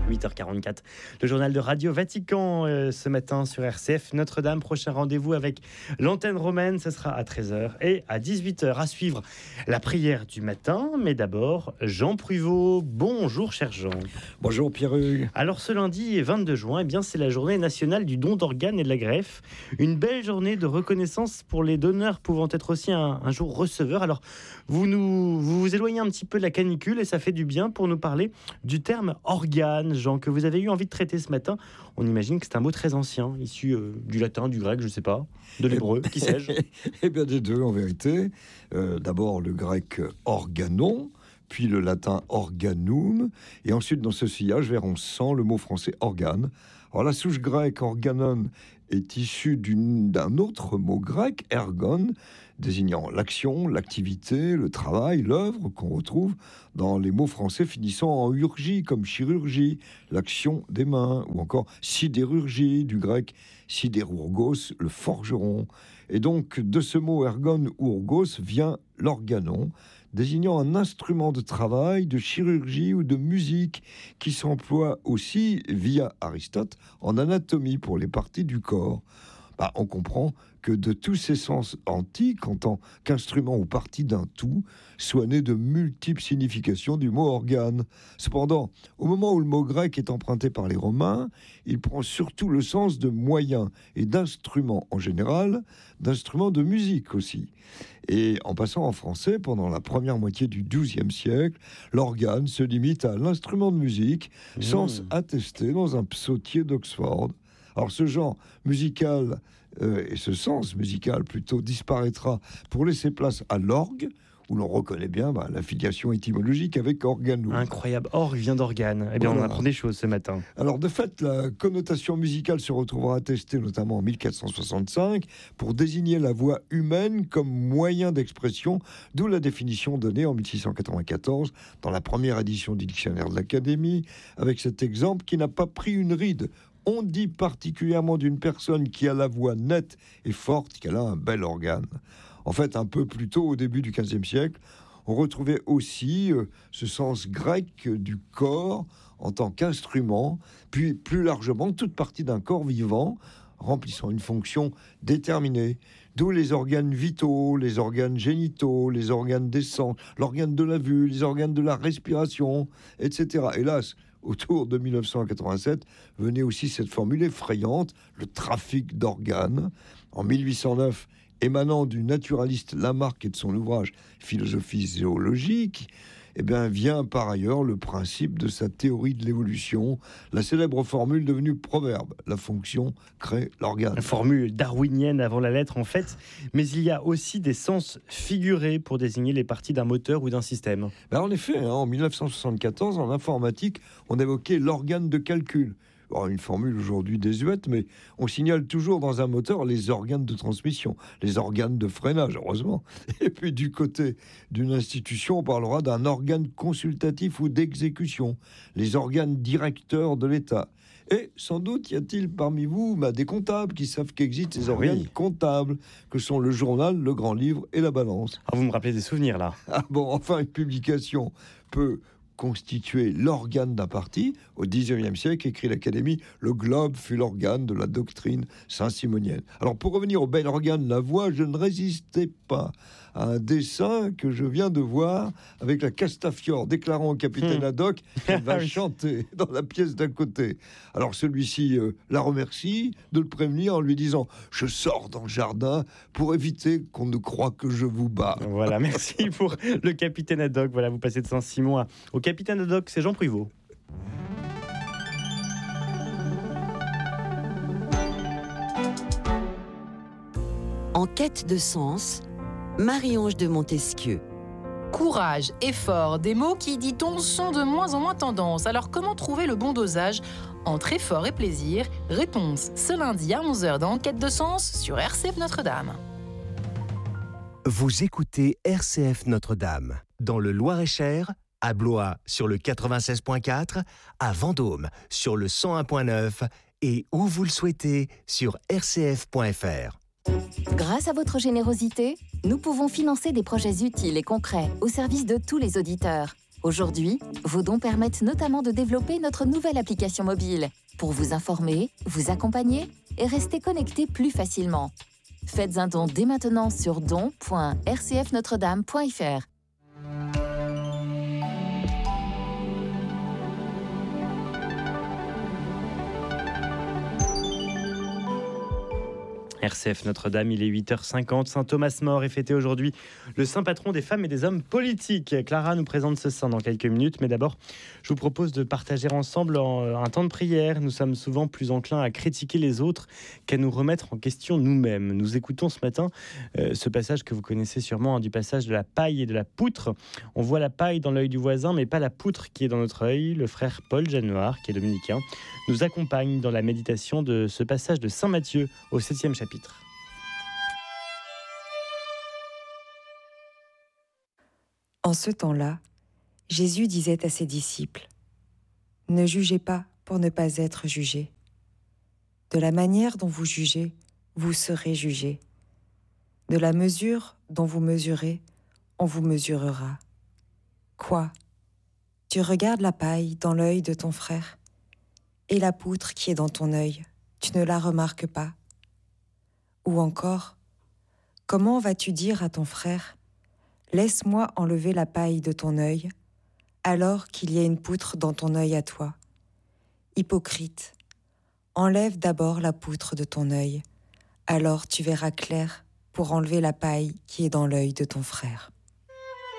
huit heures quarante-quatre. Le journal de Radio Vatican euh, ce matin sur R C F Notre-Dame. Prochain rendez-vous avec l'antenne romaine, ce sera à treize heures et à dix-huit heures. À suivre la prière du matin. Mais d'abord, Jean Pruvot. Bonjour cher Jean. Bonjour Pierre-Hugues. Alors ce lundi vingt-deux juin, eh bien, c'est la journée nationale du don d'organes et de la greffe. Une belle journée de reconnaissance pour les donneurs pouvant être aussi un, un jour receveur. Alors vous, nous, vous vous éloignez un petit peu de la canicule et ça fait du bien pour nous parler du terme organe. Jean, que vous avez eu envie de traiter ce matin. On imagine que c'est un mot très ancien, issu euh, du latin, du grec, je ne sais pas, de l'hébreu, qui sais-je. Eh bien, des deux, en vérité. Euh, d'abord, le grec organon, puis le latin organum, et ensuite, dans ce sillage, vers on sent le mot français organe. Alors, la souche grecque organon est issue d'une, d'un autre mot grec, ergon, désignant l'action, l'activité, le travail, l'œuvre, qu'on retrouve dans les mots français finissant en urgie, comme chirurgie, l'action des mains, ou encore sidérurgie, du grec sidérurgos, le forgeron. Et donc, de ce mot ergon ou urgos vient l'organon, désignant un instrument de travail, de chirurgie ou de musique qui s'emploie aussi, via Aristote, en anatomie pour les parties du corps. Bah, on comprend que de tous ces sens antiques, en tant qu'instrument ou partie d'un tout, soient nées de multiples significations du mot organe. Cependant, au moment où le mot grec est emprunté par les Romains, il prend surtout le sens de moyen et d'instrument en général, d'instruments de musique aussi. Et en passant en français, pendant la première moitié du douzième siècle, l'organe se limite à l'instrument de musique, mmh. sens attesté dans un psautier d'Oxford. Alors ce genre musical euh, et ce sens musical plutôt disparaîtra pour laisser place à l'orgue, où l'on reconnaît bien bah, la filiation étymologique avec organum. Incroyable, orgue vient d'organe. Eh bien, voilà. On apprend des choses ce matin. Alors, de fait, la connotation musicale se retrouvera attestée notamment en mille quatre cent soixante-cinq pour désigner la voix humaine comme moyen d'expression, d'où la définition donnée en mille six cent quatre-vingt-quatorze dans la première édition du dictionnaire de l'Académie, avec cet exemple qui n'a pas pris une ride. On dit particulièrement d'une personne qui a la voix nette et forte qu'elle a un bel organe. En fait, un peu plus tôt, au début du quinzième siècle, on retrouvait aussi euh, ce sens grec du corps en tant qu'instrument, puis plus largement toute partie d'un corps vivant remplissant une fonction déterminée. D'où les organes vitaux, les organes génitaux, les organes des sangs, l'organe de la vue, les organes de la respiration, et cetera. Hélas, autour de mille neuf cent quatre-vingt-sept, venait aussi cette formule effrayante, le trafic d'organes. En mille huit cent neuf, émanant du naturaliste Lamarck et de son ouvrage Philosophie zoologique, eh bien, vient par ailleurs le principe de sa théorie de l'évolution, la célèbre formule devenue proverbe, la fonction crée l'organe. Une formule darwinienne avant la lettre en fait, mais il y a aussi des sens figurés pour désigner les parties d'un moteur ou d'un système. Ben en effet, hein, en mille neuf cent soixante-quatorze, en informatique, on évoquait l'organe de calcul. Alors, une formule aujourd'hui désuète, mais on signale toujours dans un moteur les organes de transmission, les organes de freinage, heureusement. Et puis du côté d'une institution, on parlera d'un organe consultatif ou d'exécution, les organes directeurs de l'État. Et sans doute y a-t-il parmi vous bah, des comptables qui savent qu'existent ces organes oui. comptables, que sont le journal, le grand livre et la balance. Ah, vous me rappelez des souvenirs là. Ah bon, enfin une publication peut constituer l'organe d'un parti. Au dix-neuvième siècle, écrit l'Académie, le globe fut l'organe de la doctrine saint-simonienne. Alors pour revenir au bel organe, la voix, je ne résistais pas à un dessin que je viens de voir avec la Castafiore déclarant au capitaine Haddock qu'elle va chanter dans la pièce d'à côté. Alors celui-ci euh, la remercie de le prévenir en lui disant « Je sors dans le jardin pour éviter qu'on ne croie que je vous bats. » Voilà, merci pour le capitaine Haddock. Voilà, vous passez de Saint-Simon au capitaine Haddock, c'est Jean Pruvot. En quête de sens, Marie-Ange de Montesquieu. Courage, effort, des mots qui, dit-on, sont de moins en moins tendance. Alors comment trouver le bon dosage entre effort et plaisir? Réponse ce lundi à onze heures dans Enquête de sens sur R C F Notre-Dame. Vous écoutez R C F Notre-Dame dans le Loir-et-Cher, à Blois sur le quatre-vingt-seize point quatre, à Vendôme sur le cent un point neuf et où vous le souhaitez sur r c f point f r. Grâce à votre générosité, nous pouvons financer des projets utiles et concrets au service de tous les auditeurs. Aujourd'hui, vos dons permettent notamment de développer notre nouvelle application mobile pour vous informer, vous accompagner et rester connecté plus facilement. Faites un don dès maintenant sur don point r c f notre dame point f r. R C F Notre-Dame, il est huit heures cinquante. Saint Thomas More est fêté aujourd'hui, le saint patron des femmes et des hommes politiques. Clara nous présente ce saint dans quelques minutes, mais d'abord, je vous propose de partager ensemble un temps de prière. Nous sommes souvent plus enclins à critiquer les autres qu'à nous remettre en question nous-mêmes. Nous écoutons ce matin euh, ce passage que vous connaissez sûrement, hein, du passage de la paille et de la poutre. On voit la paille dans l'œil du voisin, mais pas la poutre qui est dans notre œil. Le frère Paul Jeannenoir, qui est dominicain, nous accompagne dans la méditation de ce passage de Saint Matthieu au septième chapitre. En ce temps-là, Jésus disait à ses disciples : « Ne jugez pas pour ne pas être jugés. De la manière dont vous jugez, vous serez jugés. De la mesure dont vous mesurez, on vous mesurera. Quoi ? Tu regardes la paille dans l'œil de ton frère, et la poutre qui est dans ton œil, tu ne la remarques pas ? Ou encore, comment vas-tu dire à ton frère : laisse-moi enlever la paille de ton œil, alors qu'il y a une poutre dans ton œil à toi ? Hypocrite, enlève d'abord la poutre de ton œil, alors tu verras clair pour enlever la paille qui est dans l'œil de ton frère.